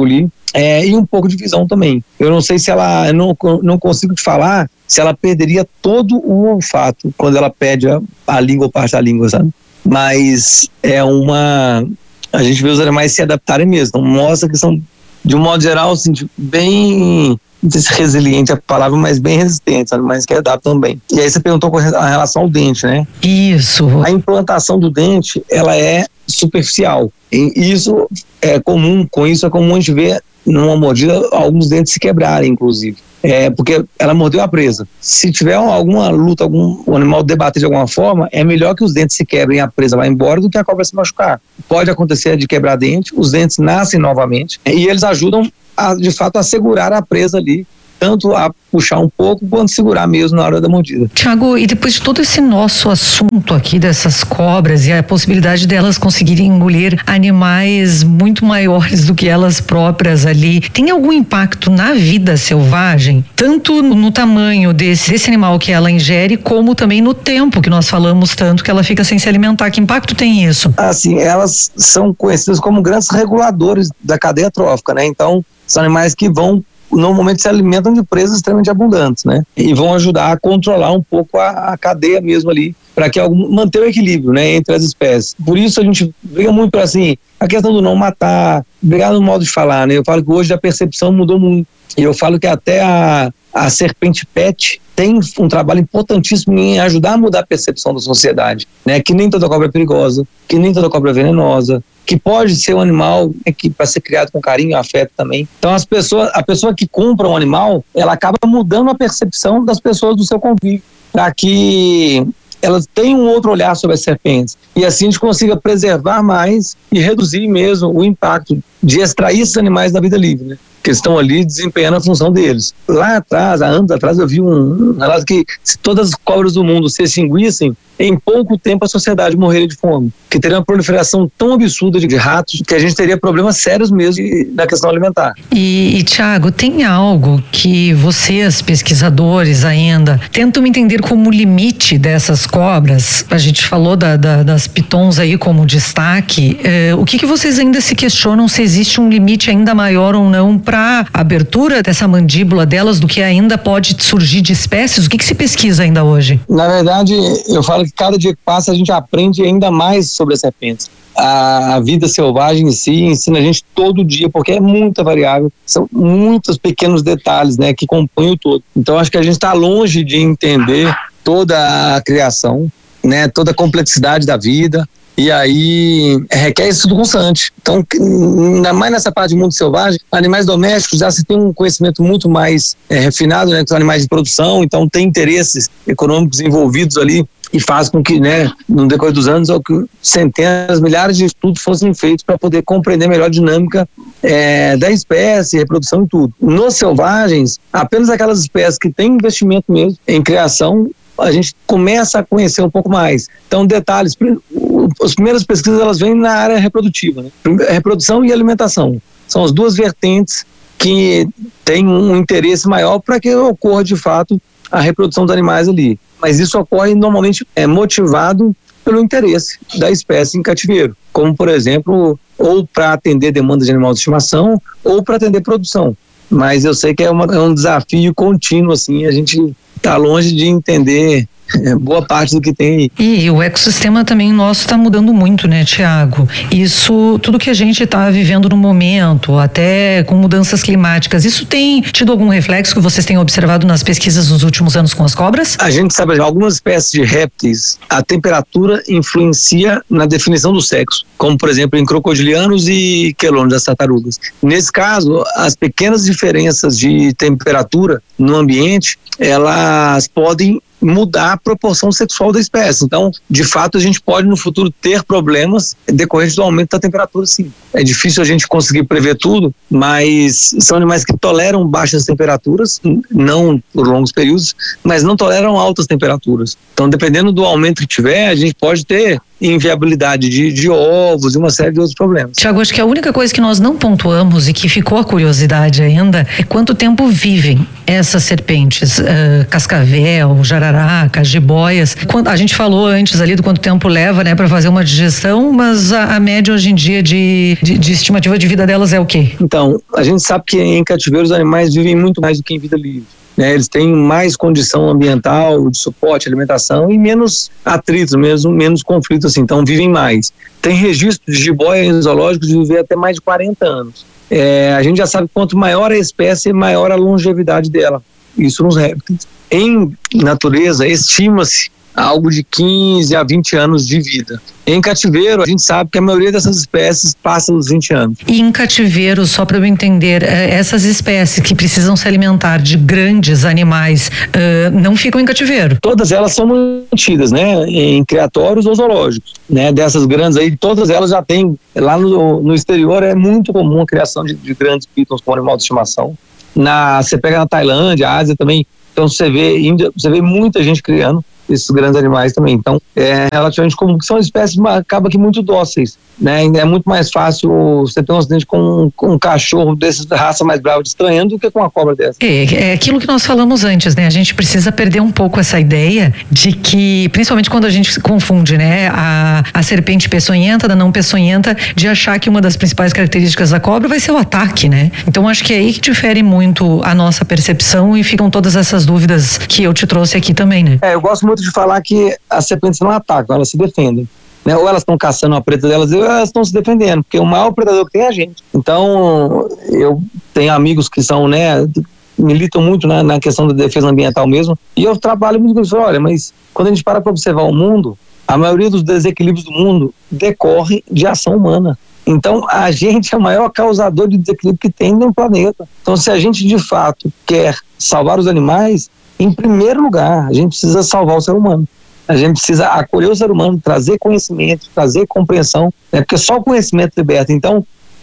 Speaker 1: é, e um pouco de visão também. Eu não sei se ela, eu não, não consigo te falar se ela perderia todo o olfato quando ela perde a, a língua ou parte da língua, sabe? Mas é uma... A gente vê os animais se adaptarem mesmo. Então mostra que são, de um modo geral, assim, bem... Não sei se resiliente é a palavra, mas bem resistentes, animais que adaptam bem. E aí você perguntou com a relação ao dente, né?
Speaker 2: Isso.
Speaker 1: A implantação do dente, ela é superficial. E isso é comum, com isso é comum a gente ver numa mordida alguns dentes se quebrarem, inclusive. É, porque ela mordeu a presa. Se tiver alguma luta, algum um animal debater de alguma forma, é melhor que os dentes se quebrem, a presa vá embora, do que a cobra se machucar. Pode acontecer de quebrar dente, os dentes nascem novamente, e eles ajudam, a, de fato, a segurar a presa ali, tanto a puxar um pouco, quanto segurar mesmo na hora da mordida.
Speaker 2: Tiago, e depois de todo esse nosso assunto aqui dessas cobras e a possibilidade delas conseguirem engolir animais muito maiores do que elas próprias ali, tem algum impacto na vida selvagem? Tanto no tamanho desse, desse animal que ela ingere, como também no tempo que nós falamos tanto que ela fica sem se alimentar. Que impacto tem isso?
Speaker 1: Assim, elas são conhecidas como grandes reguladores da cadeia trófica, né? Então, são animais que vão normalmente se alimentam de presas extremamente abundantes, né? E vão ajudar a controlar um pouco a, a cadeia mesmo ali, para que algum, manter o equilíbrio, né, entre as espécies. Por isso a gente briga muito para, assim, a questão do não matar, brigar no modo de falar, né? Eu falo que hoje a percepção mudou muito. E eu falo que até a, a serpente pet tem um trabalho importantíssimo em ajudar a mudar a percepção da sociedade, né? Que nem toda cobra é perigosa, que nem toda cobra é venenosa, que pode ser um animal, né, que para ser criado com carinho e afeto também. Então as pessoas, a pessoa que compra um animal, ela acaba mudando a percepção das pessoas do seu convívio, para que elas tenham um outro olhar sobre as serpentes. E assim a gente consiga preservar mais e reduzir mesmo o impacto de extrair esses animais da vida livre, né? Que estão ali desempenhando a função deles. Lá atrás, há anos atrás, eu vi um, um relato que se todas as cobras do mundo se extinguissem, em pouco tempo a sociedade morreria de fome. Que teria uma proliferação tão absurda de, de ratos que a gente teria problemas sérios mesmo de, na questão alimentar.
Speaker 2: E, e Tiago, tem algo que vocês, pesquisadores ainda, tentam entender como limite dessas cobras? A gente falou da, da, das pitons aí como destaque. É, o que, que vocês ainda se questionam se existe um limite ainda maior ou não para a abertura dessa mandíbula delas, do que ainda pode surgir de espécies? O que, que se pesquisa ainda hoje?
Speaker 1: Na verdade, eu falo que cada dia que passa a gente aprende ainda mais sobre as serpentes. A, a vida selvagem em si ensina a gente todo dia, porque é muita variável, são muitos pequenos detalhes, né, que compõem o todo. Então acho que a gente está longe de entender toda a criação, né, toda a complexidade da vida. E aí requer estudo constante. Então, ainda mais nessa parte do mundo selvagem, animais domésticos já se tem um conhecimento muito mais é, refinado, né, que são animais de produção, então tem interesses econômicos envolvidos ali, e faz com que, né, no decorrer dos anos, centenas, milhares de estudos fossem feitos para poder compreender melhor a dinâmica é, da espécie, reprodução e tudo. Nos selvagens, apenas aquelas espécies que têm investimento mesmo em criação, a gente começa a conhecer um pouco mais. Então, detalhes, as primeiras pesquisas elas vêm na área reprodutiva, né? Reprodução e alimentação. São as duas vertentes que têm um interesse maior para que ocorra, de fato, a reprodução dos animais ali. Mas isso ocorre normalmente é motivado pelo interesse da espécie em cativeiro, como, por exemplo, ou para atender demandas de animal de estimação ou para atender produção. Mas eu sei que é, uma, é um desafio contínuo, assim, a gente está longe de entender é, boa parte do que tem aí.
Speaker 2: E, e o ecossistema também nosso está mudando muito, né, Tiago? Isso, tudo que a gente está vivendo no momento, até com mudanças climáticas, isso tem tido algum reflexo que vocês têm observado nas pesquisas nos últimos anos com as cobras?
Speaker 1: A gente sabe que algumas espécies de répteis, a temperatura influencia na definição do sexo, como por exemplo em crocodilianos e quelônios, das tartarugas. Nesse caso, as pequenas diferenças de temperatura no ambiente, elas podem mudar a proporção sexual da espécie. Então, de fato, a gente pode no futuro ter problemas decorrentes do aumento da temperatura, sim. É difícil a gente conseguir prever tudo, mas são animais que toleram baixas temperaturas, não por longos períodos, mas não toleram altas temperaturas. Então, dependendo do aumento que tiver, a gente pode ter inviabilidade de, de ovos e uma série de outros problemas.
Speaker 2: Tiago, acho que a única coisa que nós não pontuamos e que ficou a curiosidade ainda é quanto tempo vivem essas serpentes, uh, cascavel, jararaca, jiboias. Quando, a gente falou antes ali do quanto tempo leva, né, para fazer uma digestão, mas a, a média hoje em dia de, de, de estimativa de vida delas é o quê?
Speaker 1: Então, a gente sabe que em cativeiro os animais vivem muito mais do que em vida livre. Né, eles têm mais condição ambiental, de suporte, alimentação e menos atritos, mesmo, menos conflitos, assim, então vivem mais. Tem registro de jiboia em zoológicos de viver até mais de quarenta anos. É, a gente já sabe que quanto maior a espécie, maior a longevidade dela. Isso nos répteis. Em natureza, estima-se algo de quinze a vinte anos de vida. Em cativeiro, a gente sabe que a maioria dessas espécies passa dos vinte anos.
Speaker 2: E em cativeiro, só para eu entender, essas espécies que precisam se alimentar de grandes animais uh, não ficam em cativeiro?
Speaker 1: Todas elas são mantidas, né, em criatórios ou zoológicos, né, dessas grandes aí, todas elas já têm, lá no, no exterior é muito comum a criação de, de grandes pitons como animal de estimação. Na, você pega na Tailândia, Ásia também, então você vê, Índia, você vê muita gente criando esses grandes animais também. Então, é relativamente comum, que são espécies, acaba que muito dóceis, né? É muito mais fácil você ter um acidente com, com um cachorro dessa raça mais brava distraindo do que com uma cobra dessa.
Speaker 2: É, é aquilo que nós falamos antes, né? A gente precisa perder um pouco essa ideia de que, principalmente quando a gente se confunde, né? A, a serpente peçonhenta da não peçonhenta, de achar que uma das principais características da cobra vai ser o ataque, né? Então, acho que é aí que difere muito a nossa percepção e ficam todas essas dúvidas que eu te trouxe aqui também, né?
Speaker 1: É, eu gosto muito de falar que as serpentes não atacam, elas se defendem, né? Ou elas estão caçando a presa delas, ou elas estão se defendendo, porque o maior predador que tem é a gente. Então, eu tenho amigos que são, né, militam muito na, na questão da defesa ambiental mesmo, e eu trabalho muito com isso. Olha, mas quando a gente para para observar o mundo, a maioria dos desequilíbrios do mundo decorre de ação humana. Então, a gente é o maior causador de desequilíbrio que tem no planeta. Então, se a gente de fato quer salvar os animais, em primeiro lugar, a gente precisa salvar o ser humano. A gente precisa acolher o ser humano, trazer conhecimento, trazer compreensão, né? Porque só o conhecimento liberta. Então,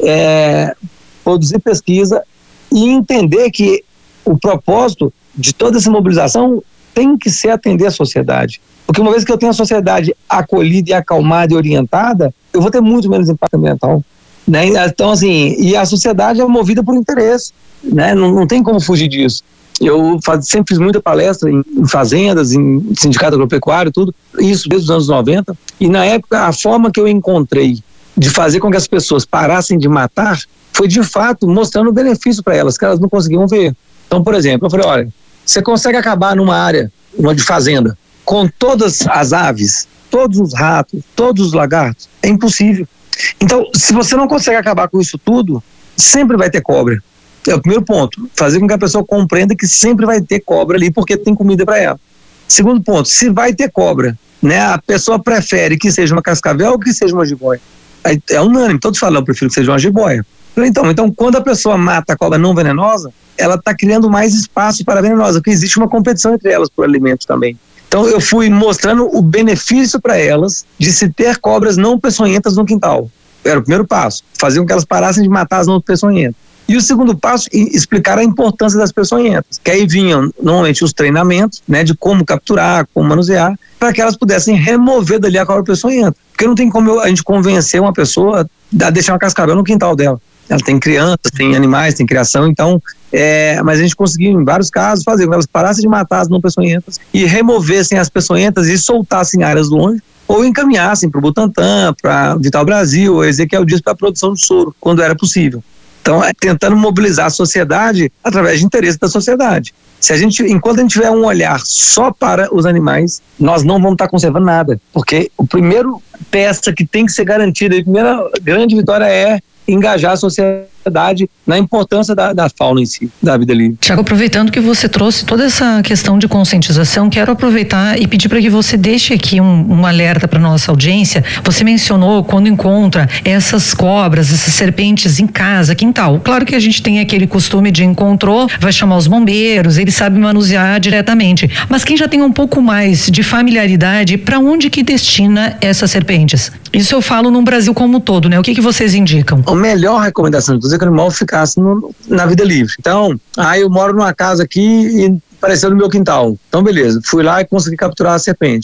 Speaker 1: é, produzir pesquisa e entender que o propósito de toda essa mobilização tem que ser atender a sociedade. Porque uma vez que eu tenho a sociedade acolhida e acalmada e orientada, eu vou ter muito menos impacto ambiental, né? Então, assim, e a sociedade é movida por interesse, né? Não, não tem como fugir disso. Eu faz, sempre fiz muita palestra em, em fazendas, em sindicato agropecuário, tudo, isso desde os anos noventa, e na época a forma que eu encontrei de fazer com que as pessoas parassem de matar foi de fato mostrando o benefício para elas, que elas não conseguiam ver. Então, por exemplo, eu falei, olha, você consegue acabar numa área, uma de fazenda, com todas as aves, todos os ratos, todos os lagartos? É impossível. Então, se você não consegue acabar com isso tudo, sempre vai ter cobra. É o primeiro ponto, fazer com que a pessoa compreenda que sempre vai ter cobra ali porque tem comida para ela. Segundo ponto, se vai ter cobra, né, a pessoa prefere que seja uma cascavel ou que seja uma jiboia. É unânime, todos falam, eu prefiro que seja uma jiboia. Então, então, quando a pessoa mata a cobra não venenosa, ela está criando mais espaço para a venenosa, porque existe uma competição entre elas por alimentos também. Então, eu fui mostrando o benefício para elas de se ter cobras não peçonhentas no quintal. Era o primeiro passo, fazer com que elas parassem de matar as não peçonhentas. E o segundo passo, explicar a importância das peçonhentas, que aí vinham normalmente os treinamentos, né, de como capturar, como manusear, para que elas pudessem remover dali a cobra peçonhenta. Porque não tem como a gente convencer uma pessoa a deixar uma cascavel no quintal dela. Ela tem crianças, tem animais, tem criação, então, é, mas a gente conseguiu em vários casos fazer com que elas parassem de matar as não peçonhentas e removessem as peçonhentas e soltassem áreas longe, ou encaminhassem para o Butantan, para Vital Brasil, ou Ezequiel Dias para a produção de soro, quando era possível. Então, é tentando mobilizar a sociedade através de interesse da sociedade. Se a gente, enquanto a gente tiver um olhar só para os animais, nós não vamos estar conservando nada. Porque o primeiro peça que tem que ser garantida, a primeira grande vitória é engajar a sociedade na importância da, da fauna em si, da vida livre.
Speaker 2: Tiago, aproveitando que você trouxe toda essa questão de conscientização, quero aproveitar e pedir para que você deixe aqui um, um alerta para nossa audiência. Você mencionou quando encontra essas cobras, essas serpentes em casa, quintal. Claro que a gente tem aquele costume de encontrou, vai chamar os bombeiros, eles sabem manusear diretamente. Mas quem já tem um pouco mais de familiaridade, para onde que destina essas serpentes? Isso eu falo no Brasil como um todo, né? O que que vocês indicam?
Speaker 1: A melhor recomendação de todos é que o animal ficasse no, na vida livre. Então, ah, eu moro numa casa aqui e apareceu no meu quintal. Então, beleza, fui lá e consegui capturar a serpente.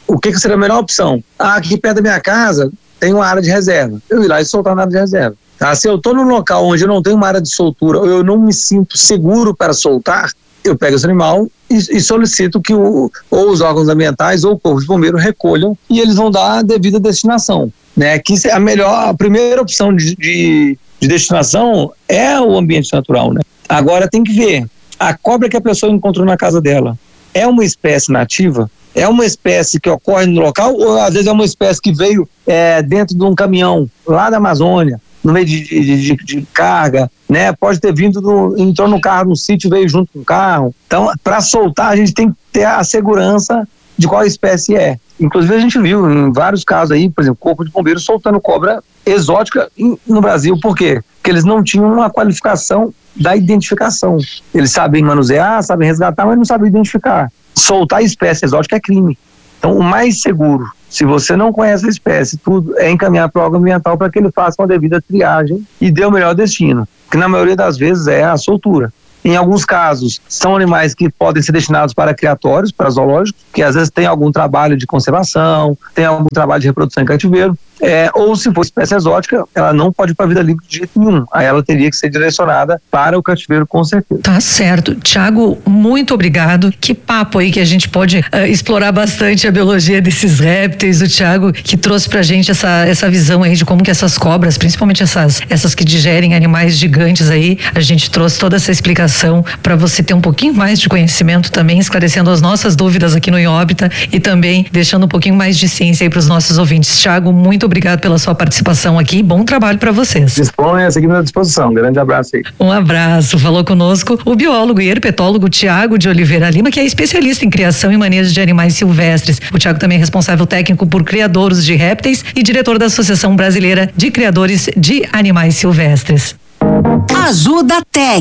Speaker 1: o que, que seria a melhor opção? Ah, aqui perto da minha casa tem uma área de reserva. Eu ir lá e soltar na área de reserva. Tá? Se eu estou num local onde eu não tenho uma área de soltura, ou eu não me sinto seguro para soltar, eu pego esse animal e, e solicito que o, ou os órgãos ambientais ou o corpo de bombeiro recolham e eles vão dar a devida destinação. Né? Que a melhor, a primeira opção de, de, de destinação é o ambiente natural. Né? Agora tem que ver, a cobra que a pessoa encontrou na casa dela é uma espécie nativa? É uma espécie que ocorre no local ou às vezes é uma espécie que veio é, dentro de um caminhão lá da Amazônia, no meio de, de, de, de carga, né? Pode ter vindo, do, entrou no carro, no sítio, veio junto com o carro. Então, para soltar, a gente tem que ter a segurança de qual espécie é. Inclusive, a gente viu em vários casos aí, por exemplo, corpo de bombeiros soltando cobra exótica no Brasil. Por quê? Porque eles não tinham uma qualificação da identificação. Eles sabem manusear, sabem resgatar, mas não sabem identificar. Soltar espécie exótica é crime. Então, o mais seguro, se você não conhece a espécie, tudo é encaminhar para o órgão ambiental para que ele faça uma devida triagem e dê o melhor destino, que na maioria das vezes é a soltura. Em alguns casos, são animais que podem ser destinados para criatórios, para zoológicos, que às vezes tem algum trabalho de conservação, tem algum trabalho de reprodução em cativeiro, é, ou se for espécie exótica, ela não pode ir para a vida livre de jeito nenhum. Aí ela teria que ser direcionada para o cativeiro, com certeza.
Speaker 2: Tá certo. Tiago, muito obrigado. Que papo aí que a gente pode uh, explorar bastante a biologia desses répteis. O Tiago que trouxe pra gente essa, essa visão aí de como que essas cobras, principalmente essas, essas que digerem animais gigantes aí, a gente trouxe toda essa explicação para você ter um pouquinho mais de conhecimento também, esclarecendo as nossas dúvidas aqui no Em Órbita e também deixando um pouquinho mais de ciência aí para os nossos ouvintes. Tiago, muito obrigado pela sua participação aqui. Bom trabalho para vocês.
Speaker 1: Disponha, seguimos à disposição. Um grande abraço aí.
Speaker 2: Um abraço. Falou conosco o biólogo e herpetólogo Tiago de Oliveira Lima, que é especialista em criação e manejo de animais silvestres. O Tiago também é responsável técnico por criadouros de répteis e diretor da Associação Brasileira de Criadores de Animais Silvestres.
Speaker 3: Ajuda Tech.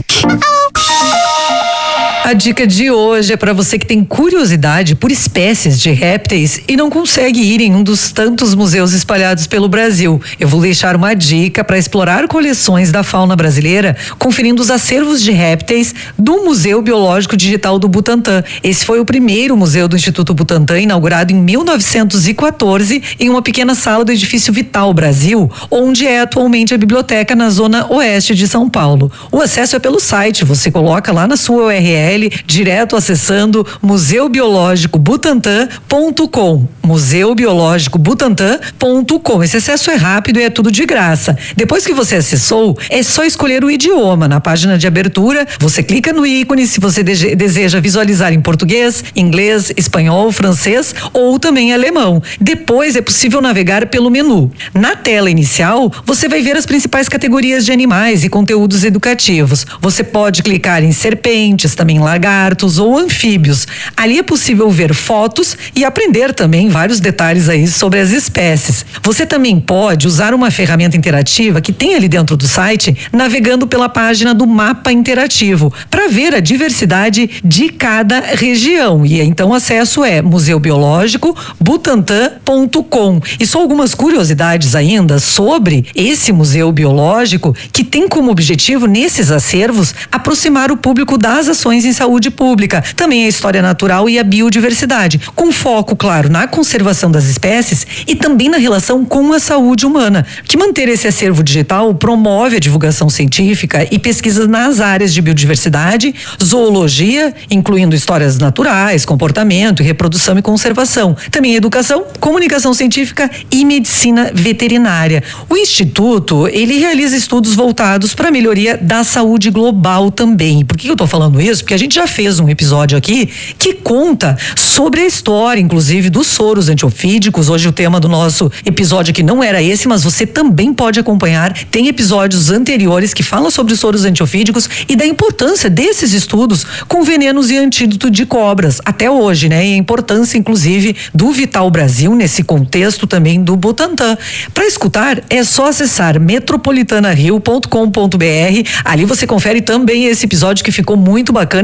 Speaker 2: A dica de hoje é para você que tem curiosidade por espécies de répteis e não consegue ir em um dos tantos museus espalhados pelo Brasil. Eu vou deixar uma dica para explorar coleções da fauna brasileira, conferindo os acervos de répteis do Museu Biológico Digital do Butantã. Esse foi o primeiro museu do Instituto Butantã, inaugurado em mil novecentos e quatorze, em uma pequena sala do edifício Vital Brasil, onde é atualmente a biblioteca na zona oeste de São Paulo. O acesso é pelo site, você coloca lá na sua U R L, direto acessando museu biológico butantan ponto com, museu biológico butantan ponto com. Esse acesso é rápido e é tudo de graça. Depois que você acessou, é só escolher o idioma. Na página de abertura, você clica no ícone se você de- deseja visualizar em português, inglês, espanhol, francês ou também alemão. Depois é possível navegar pelo menu. Na tela inicial, você vai ver as principais categorias de animais e conteúdos educativos. Você pode clicar em serpentes, também lagartos ou anfíbios. Ali é possível ver fotos e aprender também vários detalhes aí sobre as espécies. Você também pode usar uma ferramenta interativa que tem ali dentro do site, navegando pela página do mapa interativo, para ver a diversidade de cada região. E então o acesso é museu biológico butantan ponto com. E só algumas curiosidades ainda sobre esse museu biológico, que tem como objetivo nesses acervos aproximar o público das ações em saúde pública, também a história natural e a biodiversidade, com foco, claro, na conservação das espécies e também na relação com a saúde humana. Que manter esse acervo digital promove a divulgação científica e pesquisas nas áreas de biodiversidade, zoologia, incluindo histórias naturais, comportamento, reprodução e conservação, também educação, comunicação científica e medicina veterinária. O Instituto, ele realiza estudos voltados para a melhoria da saúde global também. Por que eu estou falando isso? Porque a gente já fez um episódio aqui que conta sobre a história, inclusive, dos soros antiofídicos. Hoje o tema do nosso episódio aqui não era esse, mas você também pode acompanhar. Tem episódios anteriores que falam sobre os soros antiofídicos e da importância desses estudos com venenos e antídoto de cobras, até hoje, né? E a importância, inclusive, do Vital Brasil nesse contexto também do Butantã. Para escutar, é só acessar metropolitana rio ponto com ponto br. Ali você confere também esse episódio que ficou muito bacana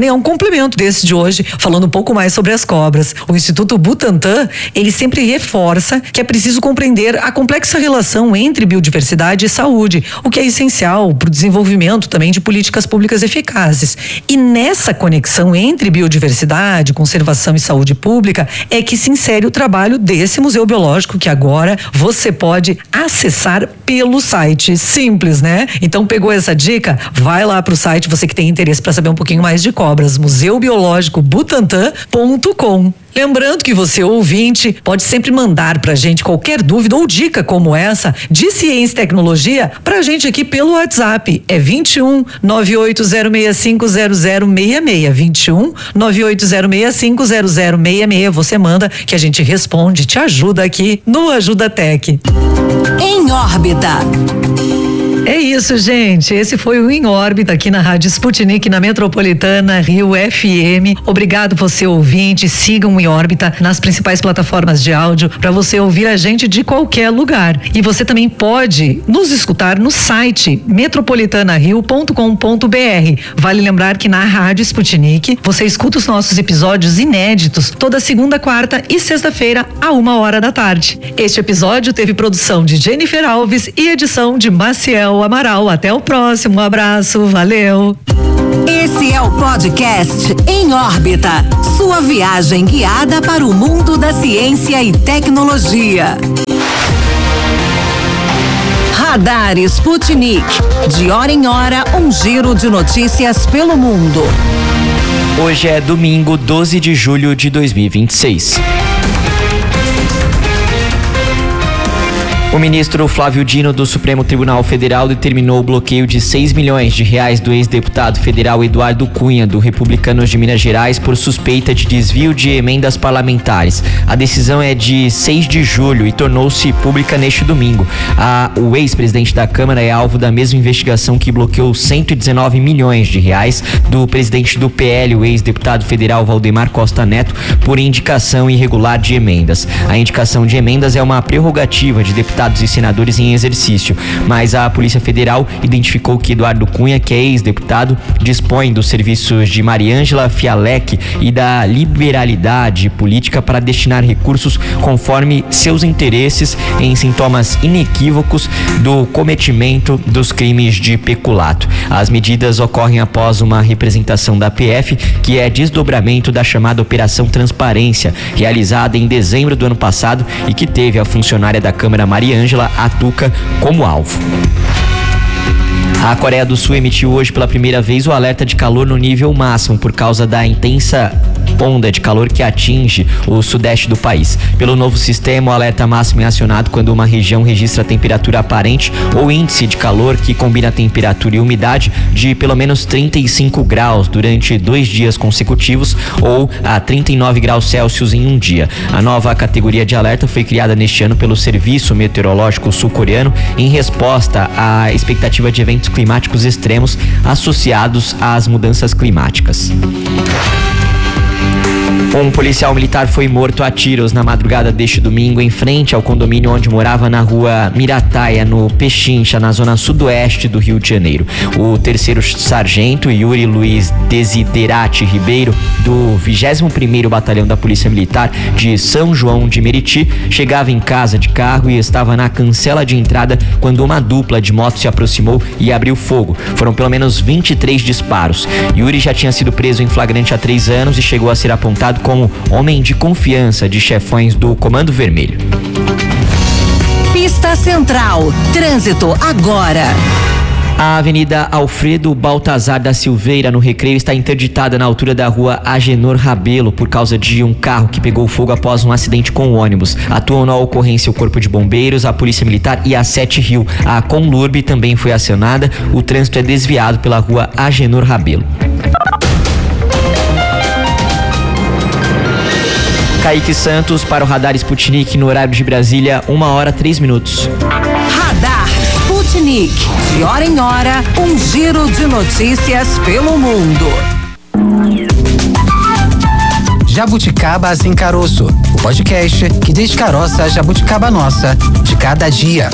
Speaker 2: semana e é um complemento desse de hoje, falando um pouco mais sobre as cobras. O Instituto Butantan, ele sempre reforça que é preciso compreender a complexa relação entre biodiversidade e saúde, o que é essencial para o desenvolvimento também de políticas públicas eficazes. E nessa conexão entre biodiversidade, conservação e saúde pública é que se insere o trabalho desse Museu Biológico, que agora você pode acessar pelo site. Simples, né? Então pegou essa dica? Vai lá pro site, você que tem interesse para saber um pouquinho mais de cobras, museu biológico butantan ponto com. Lembrando que você, ouvinte, pode sempre mandar pra gente qualquer dúvida ou dica como essa de ciência e tecnologia pra gente aqui pelo WhatsApp. É vinte e um, nove oito zero seis cinco zero zero seis seis. vinte e um, nove oito zero seis cinco zero zero seis seis. Você manda que a gente responde, te ajuda aqui no Ajuda Tech.
Speaker 3: Em órbita.
Speaker 2: É isso, gente. Esse foi o Em Órbita aqui na Rádio Sputnik, na Metropolitana Rio F M. Obrigado você, ouvinte. Sigam o Em Órbita nas principais plataformas de áudio para você ouvir a gente de qualquer lugar. E você também pode nos escutar no site metropolitana rio ponto com ponto b r. Vale lembrar que na Rádio Sputnik você escuta os nossos episódios inéditos toda segunda, quarta e sexta-feira a uma hora da tarde. Este episódio teve produção de Jennifer Alves e edição de Maciel Amaral. Até o próximo. Um abraço. Valeu.
Speaker 3: Esse é o podcast Em Órbita, sua viagem guiada para o mundo da ciência e tecnologia. Radar Sputnik. De hora em hora, um giro de notícias pelo mundo.
Speaker 5: Hoje é domingo, doze de julho de dois mil e vinte e seis. O ministro Flávio Dino do Supremo Tribunal Federal determinou o bloqueio de seis milhões de reais do ex-deputado federal Eduardo Cunha, do Republicanos de Minas Gerais, por suspeita de desvio de emendas parlamentares. A decisão é de seis de julho e tornou-se pública neste domingo. A, o ex-presidente da Câmara é alvo da mesma investigação que bloqueou cento e dezenove milhões de reais do presidente do P L, o ex-deputado federal Valdemar Costa Neto, por indicação irregular de emendas. A indicação de emendas é uma prerrogativa de deputados e senadores em exercício, mas a Polícia Federal identificou que Eduardo Cunha, que é ex-deputado, dispõe dos serviços de Mariângela Fialec e da liberalidade política para destinar recursos conforme seus interesses em sintomas inequívocos do cometimento dos crimes de peculato. As medidas ocorrem após uma representação da P F, que é desdobramento da chamada Operação Transparência, realizada em dezembro do ano passado e que teve a funcionária da Câmara Mariângela Atuca como alvo. A Coreia do Sul emitiu hoje pela primeira vez o alerta de calor no nível máximo por causa da intensa onda de calor que atinge o sudeste do país. Pelo novo sistema, o alerta máximo é acionado quando uma região registra temperatura aparente ou índice de calor que combina temperatura e umidade de pelo menos trinta e cinco graus durante dois dias consecutivos ou a trinta e nove graus Celsius em um dia. A nova categoria de alerta foi criada neste ano pelo Serviço Meteorológico Sul-Coreano em resposta à expectativa de eventos climáticos extremos associados às mudanças climáticas. Um policial militar foi morto a tiros na madrugada deste domingo em frente ao condomínio onde morava na rua Mirataia, no Pechincha, na zona sudoeste do Rio de Janeiro. O terceiro sargento Yuri Luiz Desiderati Ribeiro, do vigésimo primeiro Batalhão da Polícia Militar de São João de Meriti, chegava em casa de carro e estava na cancela de entrada quando uma dupla de moto se aproximou e abriu fogo. Foram pelo menos vinte e três disparos. Yuri já tinha sido preso em flagrante há três anos e chegou a ser apontado como homem de confiança de chefões do Comando Vermelho.
Speaker 3: Pista Central. Trânsito agora.
Speaker 5: A Avenida Alfredo Baltazar da Silveira, no Recreio, está interditada na altura da rua Agenor Rabelo por causa de um carro que pegou fogo após um acidente com o ônibus. Atuam na ocorrência o Corpo de Bombeiros, a Polícia Militar e a Sete Rio. A Conlurb também foi acionada. O trânsito é desviado pela rua Agenor Rabelo. Kaique Santos para o Radar Sputnik no horário de Brasília, uma hora três minutos.
Speaker 3: Radar Sputnik. De hora em hora, um giro de notícias pelo mundo.
Speaker 6: Jabuticaba Sem Caroço, o podcast que descaroça a jabuticaba nossa de cada dia.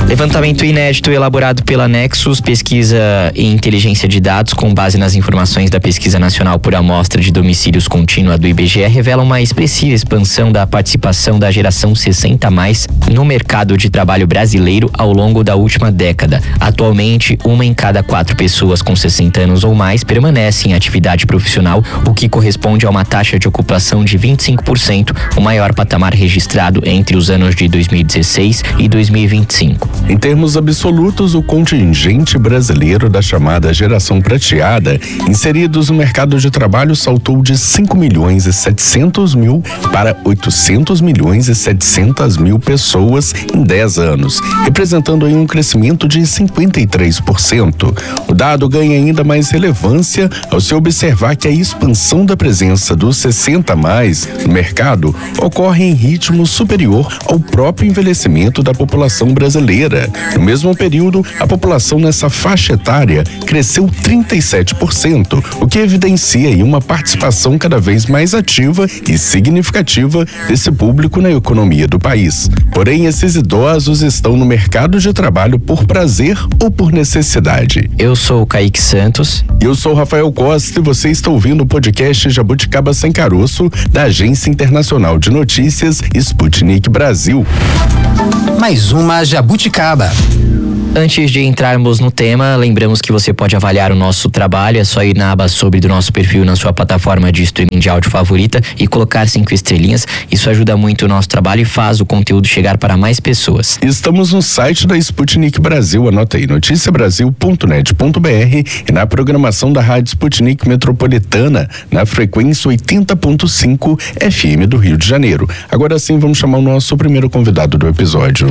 Speaker 5: Levantamento inédito elaborado pela Nexus, pesquisa em inteligência de dados com base nas informações da Pesquisa Nacional por Amostra de Domicílios Contínua do I B G E, revela uma expressiva expansão da participação da geração sessenta a mais no mercado de trabalho brasileiro ao longo da última década. Atualmente, uma em cada quatro pessoas com sessenta anos ou mais permanece em atividade profissional, o que corresponde a uma taxa de ocupação de vinte e cinco por cento, o maior patamar registrado entre os anos de dois mil e dezesseis e dois mil e vinte e cinco.
Speaker 7: Em termos absolutos, o contingente brasileiro da chamada geração prateada, inseridos no mercado de trabalho, saltou de cinco milhões e setecentos mil para oitocentos milhões e setecentas mil pessoas em dez anos, representando aí um crescimento de cinquenta e três por cento. O dado ganha ainda mais relevância ao se observar que a expansão da presença dos sessenta a mais no mercado ocorre em ritmo superior ao próprio envelhecimento da população brasileira. No mesmo período, a população nessa faixa etária cresceu trinta e sete por cento, o que evidencia aí uma participação cada vez mais ativa e significativa desse público na economia do país. Porém, esses idosos estão no mercado de trabalho por prazer ou por necessidade.
Speaker 5: Eu sou o Kaique Santos.
Speaker 7: Eu sou o Rafael Costa e você está ouvindo o podcast Jabuticaba Sem Caroço, da Agência Internacional de Notícias Sputnik Brasil.
Speaker 6: Mais uma Jabuticaba.
Speaker 5: Antes de entrarmos no tema, lembramos que você pode avaliar o nosso trabalho. É só ir na aba sobre do nosso perfil na sua plataforma de streaming de áudio favorita e colocar cinco estrelinhas. Isso ajuda muito o nosso trabalho e faz o conteúdo chegar para mais pessoas.
Speaker 7: Estamos no site da Sputnik Brasil, anota aí, notícia brasil ponto net ponto b r, e na programação da Rádio Sputnik Metropolitana, na frequência oitenta ponto cinco F M do Rio de Janeiro. Agora sim, vamos chamar o nosso primeiro convidado do episódio.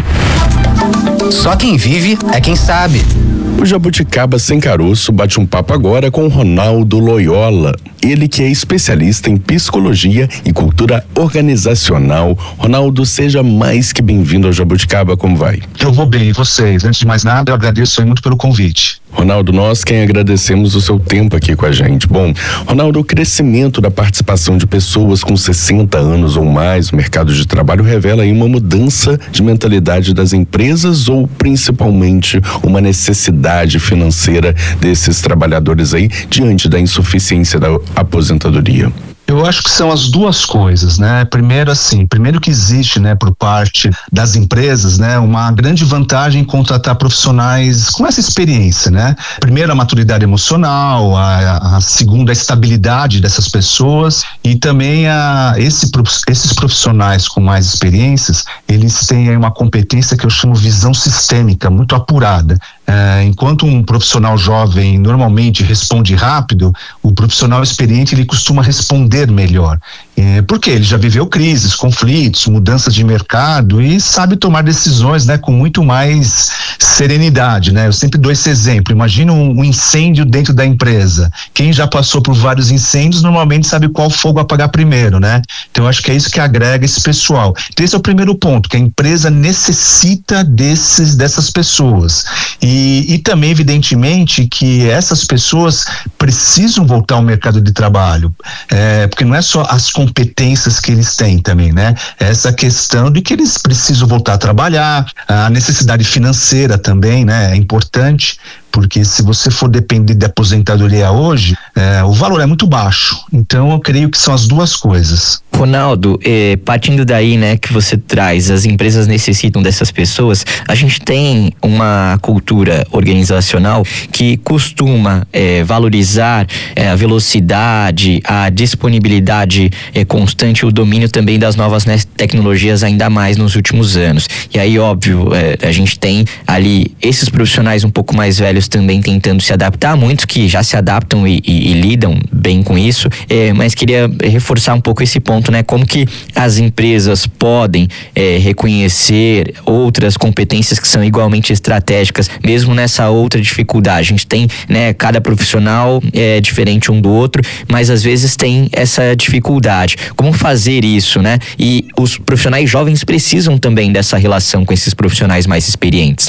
Speaker 6: Só quem vive é quem sabe.
Speaker 7: O Jabuticaba Sem Caroço bate um papo agora com Ronaldo Loyola. Ele que é especialista em psicologia e cultura organizacional. Ronaldo, seja mais que bem-vindo ao Jabuticaba, como vai?
Speaker 8: Eu vou bem, e vocês? Antes de mais nada, eu agradeço muito pelo convite.
Speaker 7: Ronaldo, nós quem agradecemos o seu tempo aqui com a gente. Bom, Ronaldo, o crescimento da participação de pessoas com sessenta anos ou mais no mercado de trabalho revela aí uma mudança de mentalidade das empresas ou principalmente uma necessidade financeira desses trabalhadores aí diante da insuficiência da aposentadoria?
Speaker 8: Eu acho que são as duas coisas, né? Primeiro, assim, primeiro que existe, né, por parte das empresas, né, uma grande vantagem em contratar profissionais com essa experiência, né? Primeiro, a maturidade emocional, a, a segunda, a estabilidade dessas pessoas e também a, esse, esses profissionais com mais experiências, eles têm aí uma competência que eu chamo visão sistêmica, muito apurada. É, enquanto um profissional jovem normalmente responde rápido, o profissional experiente ele costuma responder melhor. É, porque ele já viveu crises, conflitos, mudanças de mercado e sabe tomar decisões, né, com muito mais serenidade, né? Eu sempre dou esse exemplo. Imagina um, um incêndio dentro da empresa. Quem já passou por vários incêndios normalmente sabe qual fogo apagar primeiro, né? Então eu acho que é isso que agrega esse pessoal. Então esse é o primeiro ponto, que a empresa necessita desses, dessas pessoas. E, e também, evidentemente, que essas pessoas precisam voltar ao mercado de trabalho. É, porque não é só as competências que eles têm também, né? Essa questão de que eles precisam voltar a trabalhar, a necessidade financeira também, né? É importante, porque se você for depender de aposentadoria hoje, é, o valor é muito baixo. Então eu creio que são as duas coisas.
Speaker 5: Ronaldo, eh, partindo daí, né, que você traz, as empresas necessitam dessas pessoas, a gente tem uma cultura organizacional que costuma eh, valorizar eh, a velocidade, a disponibilidade eh, constante, o domínio também das novas, né, tecnologias, ainda mais nos últimos anos. E aí, óbvio, eh, a gente tem ali esses profissionais um pouco mais velhos também tentando se adaptar, muitos que já se adaptam e, e, e lidam bem com isso, eh, mas queria reforçar um pouco esse ponto, né? Como que as empresas podem eh, reconhecer outras competências que são igualmente estratégicas, mesmo nessa outra dificuldade. A gente tem, né, cada profissional é diferente um do outro, mas às vezes tem essa dificuldade. Como fazer isso, né? E os profissionais jovens precisam também dessa relação com esses profissionais mais experientes, né?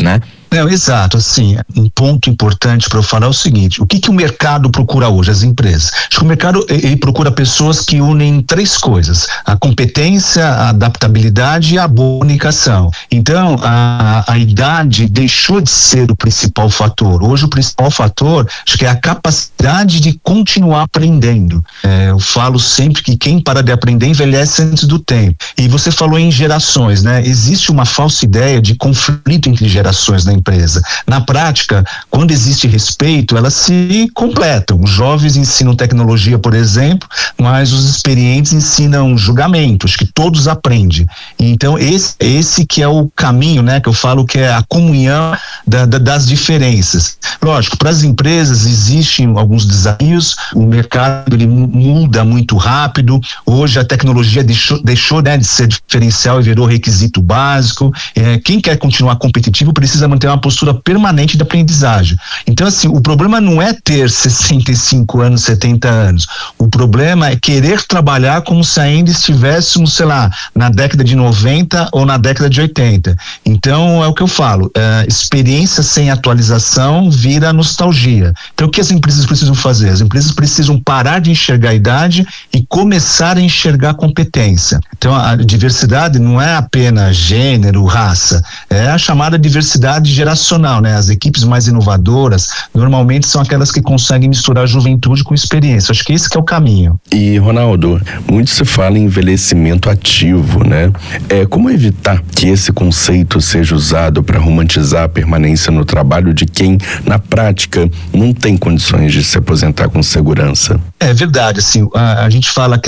Speaker 8: Não, exato, assim, um ponto importante para eu falar é o seguinte: o que que o mercado procura hoje, as empresas? Acho que o mercado ele procura pessoas que unem três coisas: a competência, a adaptabilidade e a boa comunicação. Então, a, a idade deixou de ser o principal fator. Hoje o principal fator, acho que é a capacidade de continuar aprendendo. É, eu falo sempre que quem para de aprender envelhece antes do tempo. E você falou em gerações, né? Existe uma falsa ideia de conflito entre gerações na empresa. Na prática, quando existe respeito, elas se completam. Os jovens ensinam tecnologia, por exemplo, mas os experientes ensinam julgamento. Acho que todos aprendem. Então, esse, esse que é o caminho, né? Que eu falo que é a comunhão da, da, das diferenças. Lógico, para as empresas existem alguns desafios, o mercado ele muda muito rápido. Hoje a tecnologia deixou, deixou né, de ser diferencial e virou requisito básico. É, quem quer continuar competitivo precisa manter uma postura permanente de aprendizagem. Então, assim, o problema não é ter sessenta e cinco anos, setenta anos. O problema é querer trabalhar como se ainda estivéssemos, sei lá, na década de noventa ou na década de oitenta. Então, é o que eu falo, é, experiência sem atualização vira nostalgia. Então, o que as empresas precisam fazer? As empresas precisam parar de enxergar a idade e começar a enxergar a competência. Então, a diversidade não é apenas gênero, raça, é a chamada diversidade geracional, né? As equipes mais inovadoras normalmente são aquelas que conseguem misturar juventude com experiência. Acho que esse que é o caminho.
Speaker 7: E, Ronaldo, muito se fala em envelhecimento ativo, né? É, como evitar que esse conceito seja usado para romantizar a permanência no trabalho de quem, na prática, não tem condições de se aposentar com segurança?
Speaker 8: É verdade, assim, a, a gente fala que